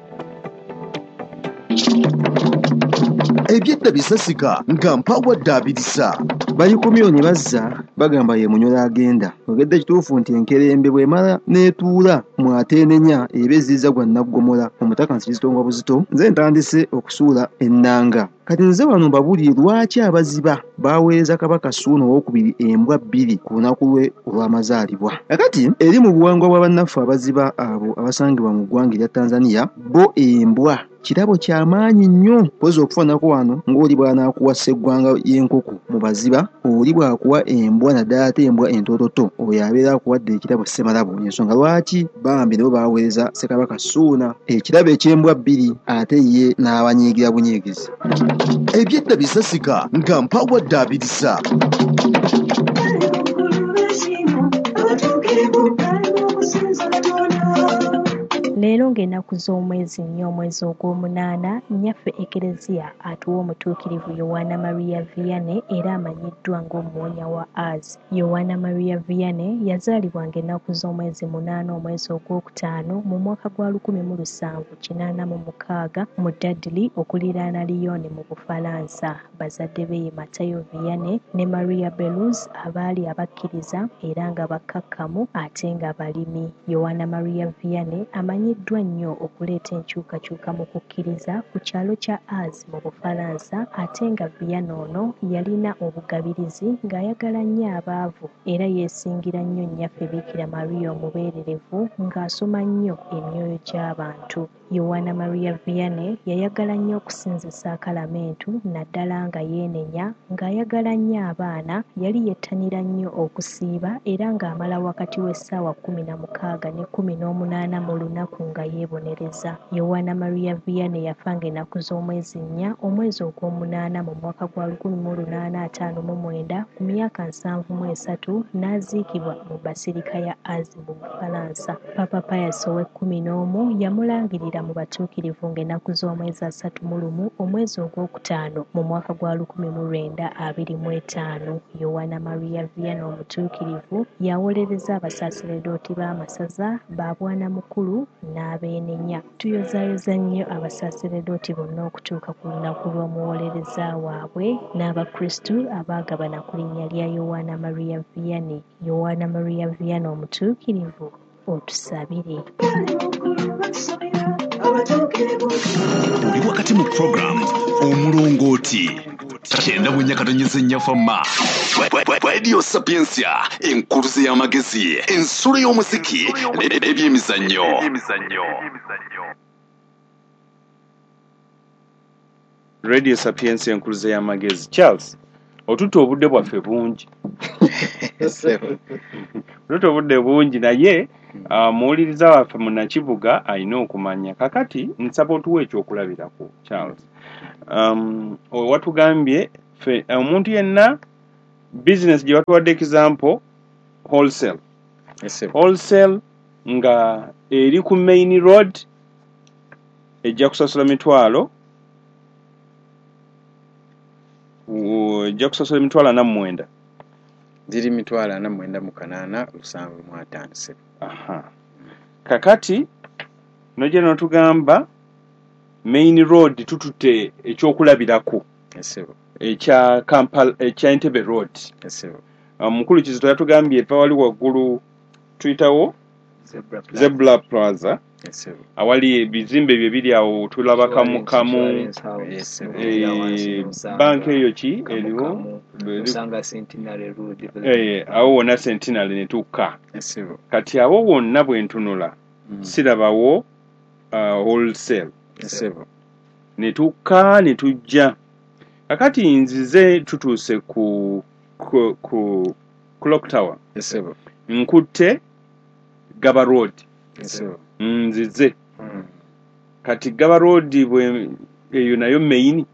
Ebyedda bisasika nga mpawa ddaabiriza. Balikumyo ne bazza bagamba ye munyola agenda. Ogedde kituufu nti enkerembe bw'emala n'etuula mwateenenya ebezziza gwa naggomola omutaka Nsizitongwa Buzito. Nze ntandise okusuula ennanga. Kati nze wano mbabulire lwaki abaziba baweereza Kabaka Ssuuna owookubiri embwa bbiri ku lunaku lwe olw'amazaalibwa. Kakati eri mu buwangwa bwa bannaffe abaziba abo abasangibwa mu ggwanga erya Tanzania, bo embwa kirabo ky'amaanyi nnyo. Pozi okufaanako wano ng'oli bw'anaakuwa sseggwanga y'enkoko mu baziba, oli bw'akuwa embwa naddala ate embwa entoototo, oyo abeera akuwadde ekirabo ssemalabu. Ensonga lwaki bambi nabo baaweereza Ssekabaka Ssuuna ekirabo eky'embwa bbiri ate ye n'abanyiigira bunyiigizi. Ebyedda bisasika nga mpawa ddaabiriza. Leero ng'ennaku z'omwezi nnyo omwezi ogw'omunaana, nnyaffe Ekereziya atuwa omutuukirivu Yowaana Maria Vianney era amanyiddwa ng'omuwonya wa Az. Yowaana Maria Vianney yazaalibwa ng'ennaku z'omwezi munaana omwezi ogwokutaano mu mwaka gwa lukumi mu lusanvu kinaana mu mukaaga mu Dudley okuliraana Lyon mu Bufalansa. Bazadde be ye Matayo Vianney ne Maria Beluz abaali abakkiriza era nga bakkakkamu ate nga balimi. Yowaana Maria Vianney amanyiddwa nnyo okuleeta enkyukakyuka mu kukkiriza ku kyalo kya Az mu Bufalansa, ate nga Vianney ono yalina obugabirizi ng'ayagala nnyo abaavu era yeesingira nnyo nnyaffe Biikira Maria omubeererevu ng'asoma nnyo emyoyo gy'abantu. Yowaana Maria Vianney yayagala nnyo okusinzisa Akalaamentu naddala nga yeenenya, ng'ayagala nnyo abaana, yali yettanira nnyo okusiiba era ng'amala wakati w'essaawa kkumi na mukaaga ne kkumi n'omunaana mu lunaku nga yeebonereza. Yowaana Maria Vianney yafa ng'ennaku z'omwezi nnya omwezi ogw'omunaana mu mwaka gwa lukumi mu lunaana ataano mu mwenda ku myaka nsanvu mu esatu n'aziikibwa mu basirika ya Az mu Bufalansa. Papa Pius ow'ekkumi n'omu yamulangirira mu batuukirivu ng'ennaku z'omwezi asatu mu lumu omwezi ogwokutaano mu mwaka gwa lukumi mu lwenda abiri mu etaano. Yowaana Maria Vianney omutuukirivu yawolereza abasaaseredooti b'amasaza ba Bwanamukulu n'abeenenya. Tuyozaayoza nnyo abasaaseredooti bonna okutuuka ku lunaku lw'omuwolereza waabwe n'Abakristu abaagabana ku linnya lya Yowaana Maria Vianney. Yowaana Maria Vianney omutuukirivu otusabire. Oli wakati mu program Omulongooti. kyenda bwenya katonyeza ennyafama Radio Sapiensia enkuluze y'amagezi ensulo y'omuziki n'ebyemizannyo. Radio Sapiensia enkuluze y'amagezi. Charles, otutte obudde bwaffe bungi. Otutte obudde bungi naye muwuliriza waffe munnakibuga alina okumanya. Kakati nsaba otuwa ekyokulabirako Charles. Um, watugambye fe omuntu yenna business gye watuwadde example wholesale. Yes, wholesale nga eri ku main road ejja kusasula mitwalo ejja kusasula mitwalo ana mwenda ziri mitwalo ana mwenda mu kanaana lusanvu mu ataano. Aha. Kakati nojja n'otugamba main road tutute ekyokulabirako. Yes, ekya Kampala ekya Entebbe road. Yes, mukulu Kizito yatugambye eva wali waggulu tuyitawo Zebra Plaza. Zebra Plaza. Yes, awali ebizimbe bye biri awo tulaba kamu kamu. Yes, banki eyo ki eriwo Usanga Centenary Road. Eh, awo wonna Centenary ne tukka. Yes, kati awo wonna bwe ntunula sirabawo uh, wholesale. Yes, ne tukka ne tujja. Kakati nzize tutuuse ku ku, ku Clock Tower. Yes, nkutte Gaba Road. Yes, nzize mm. Kati Gaba Road bwe eyo nayo main.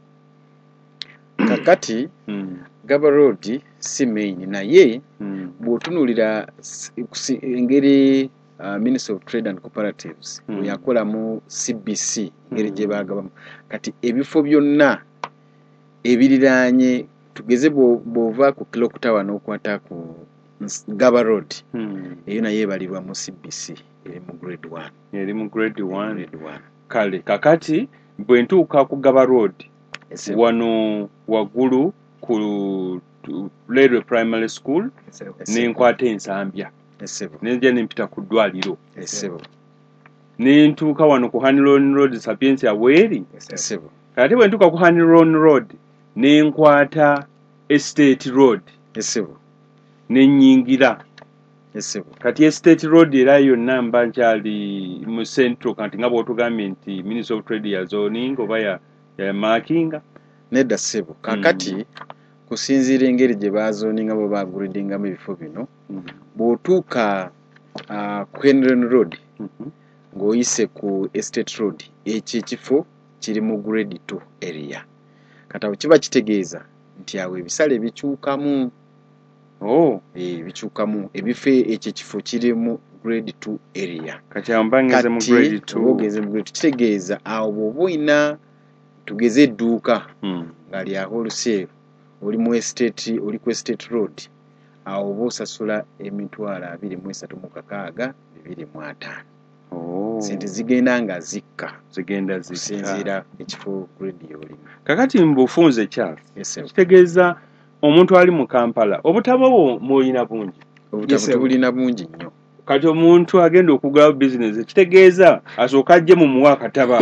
Kakati mm. Gaba Road si main naye mm. bw'otunulira engeri uh, Ministry of Trade and Cooperatives mm. yakola mu C B C engeri gye bagabamu kati ebifo byonna ebiriraanye tugeze bw'ova ku Clock Tower n'okwata ku Gaba Road eyo naye ebalirwa mu C B C eri mu grade one. Eri mu grade one. Kale kakati bwe ntuuka ku Gaba Road wano waggulu ku Railway Primary School n'enkwata ensambya n'enja n'empita ku ddwaliro n'entuuka wano ku Hanlon Road Sapiensia Weri. Kati bwe ntuuka ku Hanlon Road n'enkwata Estate Road n'ennyingira. Kati Estate Road era yonna mba nkyali mu central kati nga bw'otugambye nti Ministry of Trade ya zoning oba ya, ya markinga nedda ssebo kakati mm. kusinziira engeri gye bazoninga bo bagridingamu ebifo bino mm. bw'otuuka uh, ku Henry Road mm -hmm. ng'oyise ku Estate Road ekyo ekifo kiri mu grade two area kati awo kiba kitegeeza nti awo ebisale bikyukamu. Oh, eh bikyukamu ebifo ekyo ekifo kiri mu grade two area. Kati ambangeze mu grade two. Ogeze mu grade kitegeeza awo bw'oyina tugeze edduuka mm. ngali aho wholesale oli mu estate oli ku Estate Road awo bosasula emitwalo abiri mu esatu mu kakaaga bibiri mu ataano. Oh. Sente zigenda nga zikka zigenda zikka sinzira ekifo grade yolimu. Kakati mbufunze Charles. Yes, kitegeeza omuntu ali mu Kampala obutabo mwoyina bungi. Obutabo bulina bungi nnyo. Kati omuntu agenda okugula business kitegeeza asooka ajje mu muwa akataba.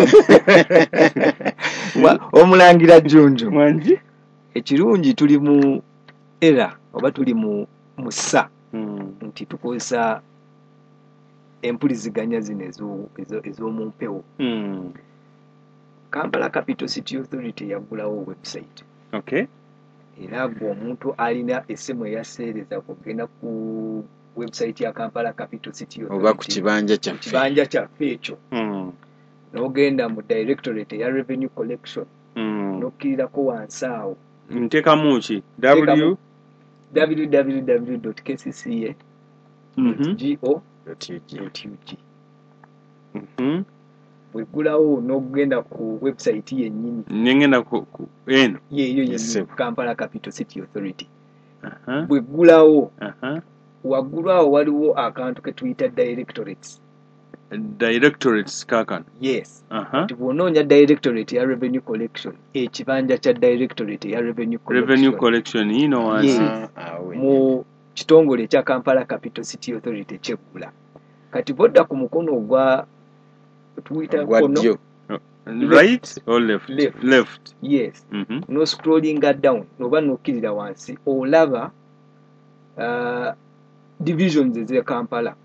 Omulangira Junju mwanji ekirungi tuli mu era oba tuli mu musa mm. nti tukozesa empuliziganya zino ez'omu mpewo. mm. Kampala Capital City Authority yaggulawo website. Okay. Era gwe omuntu alina essimu eyaseereza kugenda ku website ya Kampala Capital City Authority oba ku kibanja kyaffe kibanja kyaffe ekyo mm. n'ogenda mu Directorate ya Revenue Collection mm. n'okkirirako wansi awo nteekamu ki w www dot k c c a dot go dot u g. Mhm. Bwegulawo n'ogenda ku website yennyini nengenda ku eno yeeyo yennyini Kampala Capital City Authority. uh-huh. Bwegulawo uh-huh. waggulu awo waliwo akantu ke tuyita directorates. Directorates kakano. Yes. Uh-huh. Tibonoonya Directorate ya Revenue Collection ekibanja kya Directorate ya Revenue Collection. Revenue Collection yino wansi. Yes. Ah, mu kitongole kya Kampala Capital City Authority kyeggula. Kati bodda ku mukono ogwa tuyita kono right or left left, left. yes mm-hmm. no scrollinga down noba nokkirira wansi olaba uh, divisions ez'e Kampala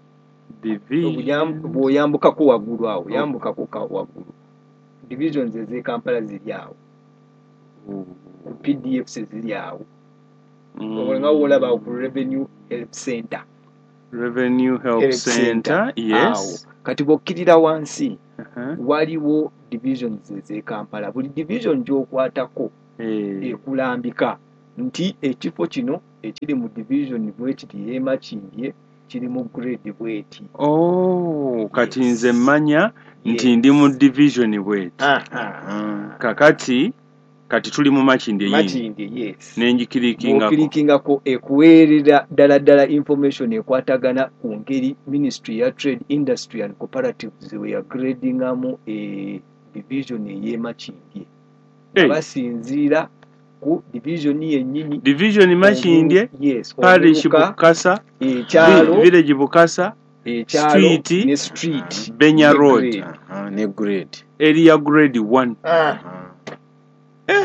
bw'oyambukako waggulu awo yambukako waggulu divisions ez'e Kampala ziri awo P D Fs ziri awo nga wolaba ku revenue help center revenue help, help center, center yes awo kati bw'okkirira wansi uh-huh. waliwo divisions ez'e Kampala buli division gy'okwatako hey. ekulambika nti ekifo kino ekiri mu division bwekiti y'emakindye kiri mu grade bweti oh kati nze yes. mmanya nti yes. ndi mu division bweti uh-huh. kakati kati tuli mu makindye makindye yes nenjikirikingako okirikingako ekuweerera ddala ddala information ekwatagana ku ngeri Ministry ya Trade Industry and Cooperatives we ya gradingamu e division y'emakindye hey. basinziira ku division yennyini division makindye yes parish Bukasa ekyalo village Bukasa street ne street Benya road uh, ne grade area grade one uh-huh. eh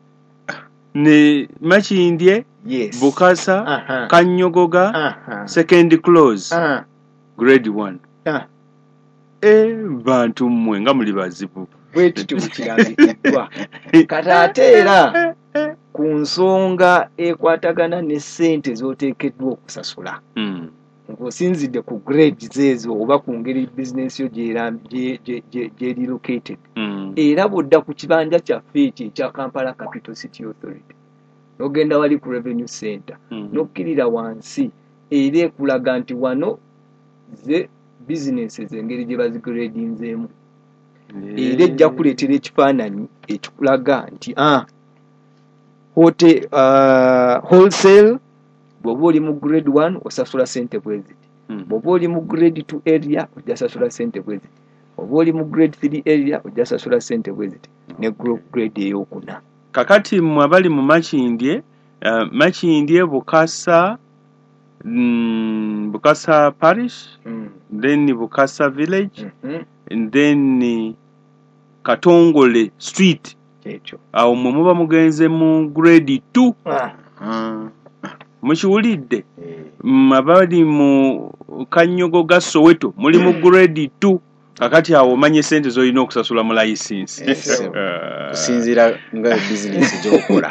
ne makindye yes. Bukasa uh-huh. Kanyogoga uh-huh. second close uh-huh. grade one uh-huh. eh bantu mmwe nga muli bazibu bwetu tukirambikidwa kati ate era ku nsonga ekwatagana ne ssente z'oteekeddwa okusasula mm. ng'osinzidde ku grades ezo oba ku ngeri business yo gyeri located mm. era bw'odda ku kibanja kyaffe ekyo ekya Kampala Capital City Authority n'ogenda wali ku revenue center mm. n'okkirira wansi era ekulaga nti wano ze businesses engeri gye bazigradinzeemu yeah. era ejja kuleetera ekifaananyi ekikulaga nti ah hote uh, wholesale bw'oba oli mu grade one osasula ssente bweziti mm. bw'oba oli mu grade two area ojja sasula ssente bweziti oba oli mu grade three area ojja sasula ssente bweziti ne grade ey'okuna kakati mmwe abali mu makindye uh, makindye Bukasa mm, Bukasa parish mm. then Bukasa village mm-hmm. and then Katongole street ekyo awo mmwe muba mugenze mu grade two ah. uh. mukiwulidde mm. abali mu Kanyogoga Soweto muli mu grade two kakati awo omanye sente z'olina okusasula mu license yes. kusinziira nga business gy'okola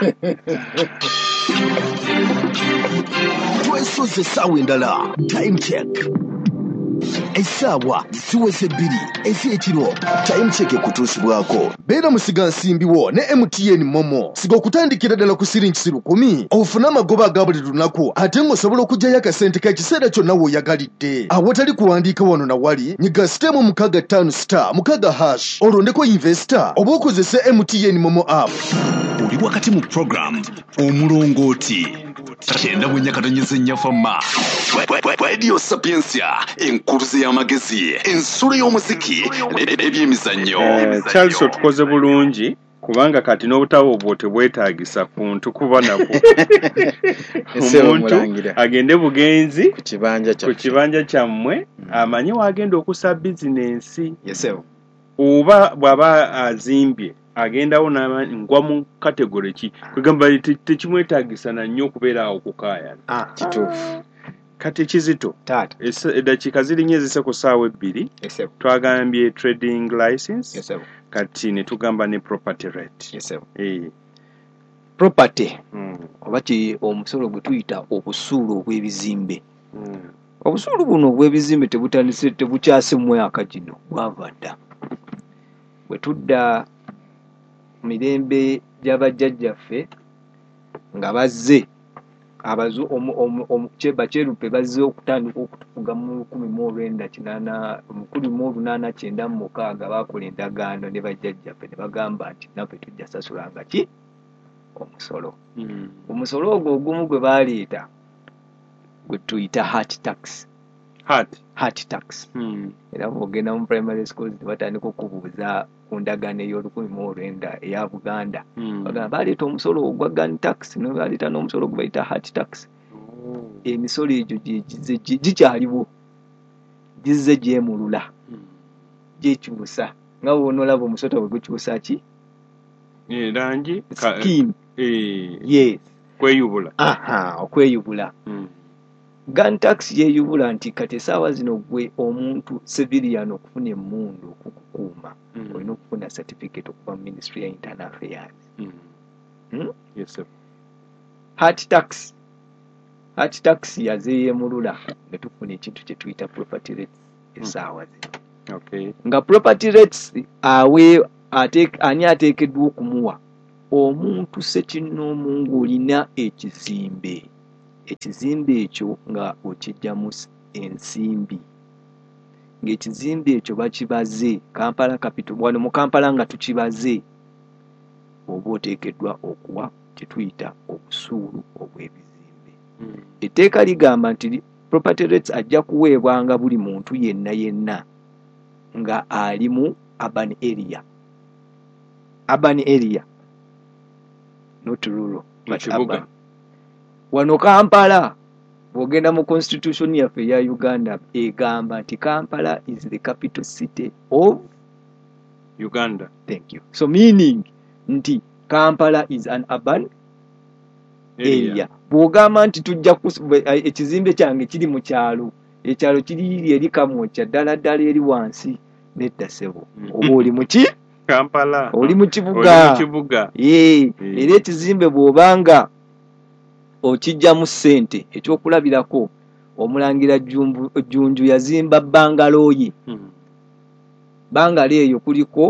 twesoze essaawa endala time check essaawa ziweze bbiri ez'ekiro time check ekutuusibwako beera musiga nsimbiwo ne M T N Momo siga okutandikira ddala ku siringi lukumi ofune amagoba aga buli lunaku ate ng'osobola okuggyayo akasente k'ekiseera kyonna w'oyagalidde awatali kuwandiika wano na wali nyiga sitemu mukaaga ttaano star mukaaga hash olondeko investor oba okozese M T N Momo app oli wakati mu program omulongooti kyenda bwennyakatonyeza ennyafama Radio Sapiensia enkuluze y'amagezi ensulo y'omuziki n'ebyemizannyo Charles otukoze bulungi kubanga kati n'obutabo obwo tebwetaagisa kuntu kuba nabwo omuntu agende bugenzi ku kibanja kyammwe amanye wagenda okusa bizinensi oba bw'aba azimbye agendawo ngwa mu kategori ki kwegamba tekimwetaagisa na nnyo okubeera awo kukaayana kituufu kati kizito eddakiika ziri nnyo ezise ku ssaawa ebbiri twagambye trading license kati ne tugamba ne property rate eh. property mm. oba ki omusolo gwe tuyita obusuulu obw'ebizimbe mm. obusuulu buno obw'ebizimbe tebutandise tebukyase mu myaka gino bwava dda bwe tudda mirembe gy'abajjajjaffe nga bazze abazu bakyerupe bazze okutandika okutufuga mu lukumi mu olwenda kinaana lukumi mu lunaana kyenda mu mukaaga baakola endagaano ne bajjajjaffe ne bagamba nti naffe tujja sasulanga ki omusolo mm. omusolo ogwo ogumu gwe baaleeta gwe tuyita heart tax heart heart tax mm. era bw'ogenda mu primary schools batandika okubuuza ku ndagaano ey'olukumi mu olwenda eya Buganda mm. bagamba baleeta omusolo ogwa gun tax ne baleeta n'omusolo gwe bayita heart tax oh. emisolo egyo gikyaliwo gizze gyemulula mm. gyekyusa nga bw'onoolaba omusota bwe gukyusa ki erangi skin yes kweyubula aha okweyubula mm. gun tax yeyubula nti kati essaawa zino gwe omuntu civilian okufuna emmundu okukukuuma mm. olina okufuna certificate okuva mu ministry ya internal affairs mm. hmm? yes, sir. Heart tax heart tax yazeeyemulula ne tufuna ekintu kye tuyita property rates essaawa zino okay. nga property rates awe ateek, ani ateekeddwa okumuwa omuntu sekinnoomu ng'olina ekizimbe ekizimbe ekyo nga okijjamu ensimbi ng'ekizimbe ekyo bakibaze Kampala capital wano mu Kampala nga tukibaze oba oteekeddwa okuwa kyetuyita obusuulu obw'ebizimbe mm. etteeka ligamba nti property rates ajja kuweebwanga buli muntu yenna yenna nga ali mu urban area urban area not rural but urban. Wano Kampala bw'ogenda mu constitution yaffe ya Uganda egamba nti Kampala is the capital city of Uganda. Thank you. So meaning nti Kampala is an urban area, area. Bw'ogamba nti tujja ekizimbe kyange kiri mu kyalo ekyalo kiri eri kamwokya ddala ddala eri wansi nedda ssebo oba oli muki Kampala oli mu kibuga ye era ekizimbe bw'obanga okijjamu ssente ekyokulabirako omulangira Jjunju yazimba bangaloye hmm. bangalo eyo kuliko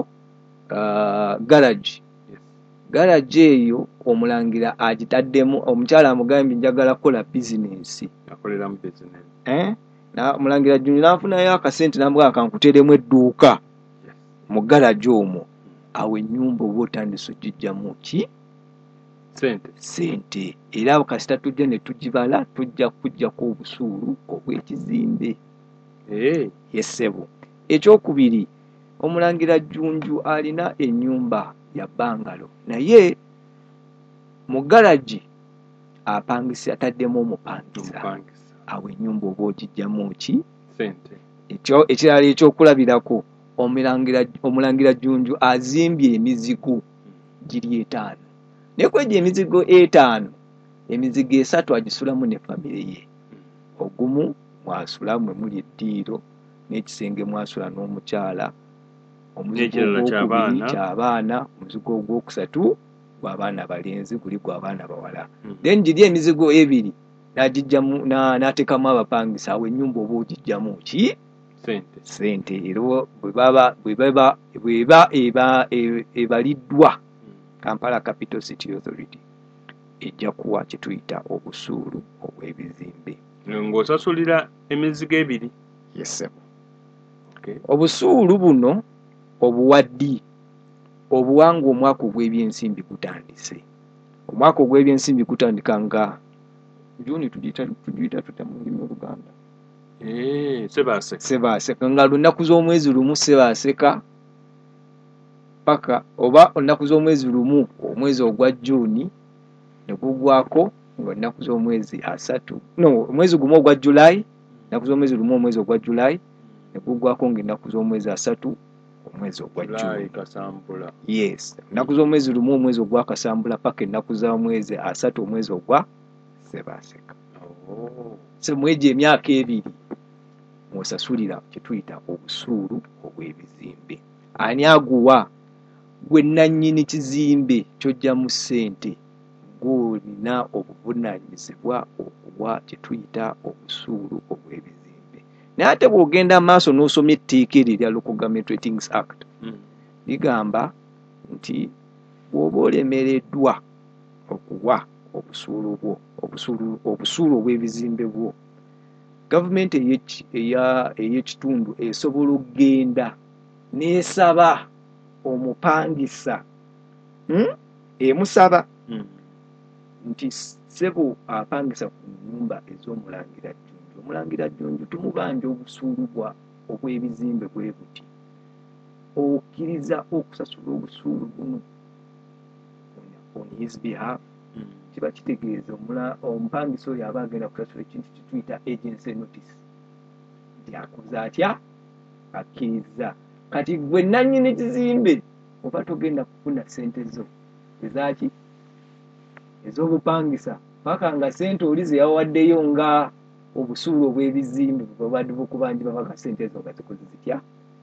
uh, garage yes. garage eyo omulangira agitaddemu omukyala amugambye njagala kola bizinensi akolera mu business eh na omulangira Jjunju n'afunayo akasente n'amugamba kankuteremu edduuka yes. mu garage omwo awo ennyumba oba otandise ogijjamu ki sente sente era kasita tujja ne tugibala tujja kujjako obusuulu obw'ekizimbe hey. yesebo ekyokubiri omulangira Jjunju alina ennyumba ya bangalo naye mu garage apangisa ataddemu omupangisa awo ennyumba oba ogijjamu ki sente ekyo ekirala ekyokulabirako omulangira omulangira Jjunju azimbye emizigo giri etaano ne kwejja emizigo etaano emizigo esatu agisulamu ne famire ye ogumu mwasulamu muli eddiiro n'ekisenge mwasula n'omukyala omuzigo ky'abaana omuzigo ogwokusatu gw'abaana balenzi guli gw'abaana bawala then giri emizigo ebiri n'agijjamu n'ateekamu abapangisa awo ennyumba oba ogijjamu ki sente sente era bwe baba bwe baba bweba eba ebaliddwa Kampala Capital City Authority ejja kuwa kye tuyita obusuulu obw'ebizimbe ng'osasulira emizigo ebiri yes okay. Obusuulu buno obuwaddi obuwanga omwaka ogw'ebyensimbi gutandise omwaka ogw'ebyensimbi gutandika nga Juni tugiyita tugiyita tuta mu lulimi Oluganda eh sebaaseka sebaaseka nga lunaku z'omwezi lumu sebaaseka paka oba olunaku z'omwezi lumu omwezi ogwa Juni ne gugwako ng'olunaku z'omwezi asatu no omwezi gumu ogwa July ennaku z'omwezi lumu omwezi ogwa July ne gugwako ng'ennaku z'omwezi asatu omwezi ogwa Juni kasambula yes ennaku z'omwezi lumu omwezi ogwa kasambula paka ennaku z'omwezi asatu omwezi ogwa sebaaseka oh. Se mweje emyaka ebiri musasulira kye tuyita obusuulu obw'ebizimbe ani aguwa gwe nannyini kizimbe ky'ojja mu ssente gw'olina obuvunaanyizibwa okuwa kye tuyita obusuulu obw'ebizimbe naye ate bw'ogenda maaso n'osomya etteeka eryo erya Local Government Ratings Act ligamba nti bw'oba olemereddwa okuwa obusuulu bwo obusuulu obusuulu obw'ebizimbe bwo gavumenti ey'ekitundu esobola okugenda n'esaba omupangisa hmm? emusaba hmm. nti sebo apangisa ku nnyumba ez'omulangira Jjunju omulangira Jjunju tumubanja obusuulu bwa obw'ebizimbe bwe buti okkiriza okusasula obusuulu buno on his behalf kiba kitegeeza omupangisa oyo aba agenda kusasula ekintu kituyita agency notice nti akoze atya akkiriza kati gwe nannyini kizimbe oba togenda kufuna ssente zo ezaki ez'obupangisa paka nga ssente oli ze yawaddeyo nga obusuulu obw'ebizimbe babadde bukubanjibwa paka ssente ezo nga zikoze zitya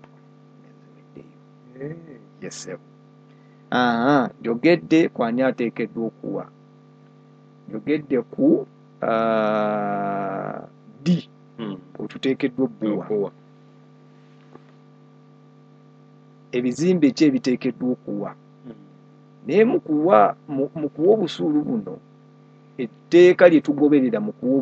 yes aha njogedde kwani ateekeddwa okuwa njogedde ku uh, d otuteekeddwa obbuwa ebizimbe ki ebiteekeddwa okuwa naye mu kuwa mu kuwa obusuulu buno etteeka lye tugoberera mu kuwa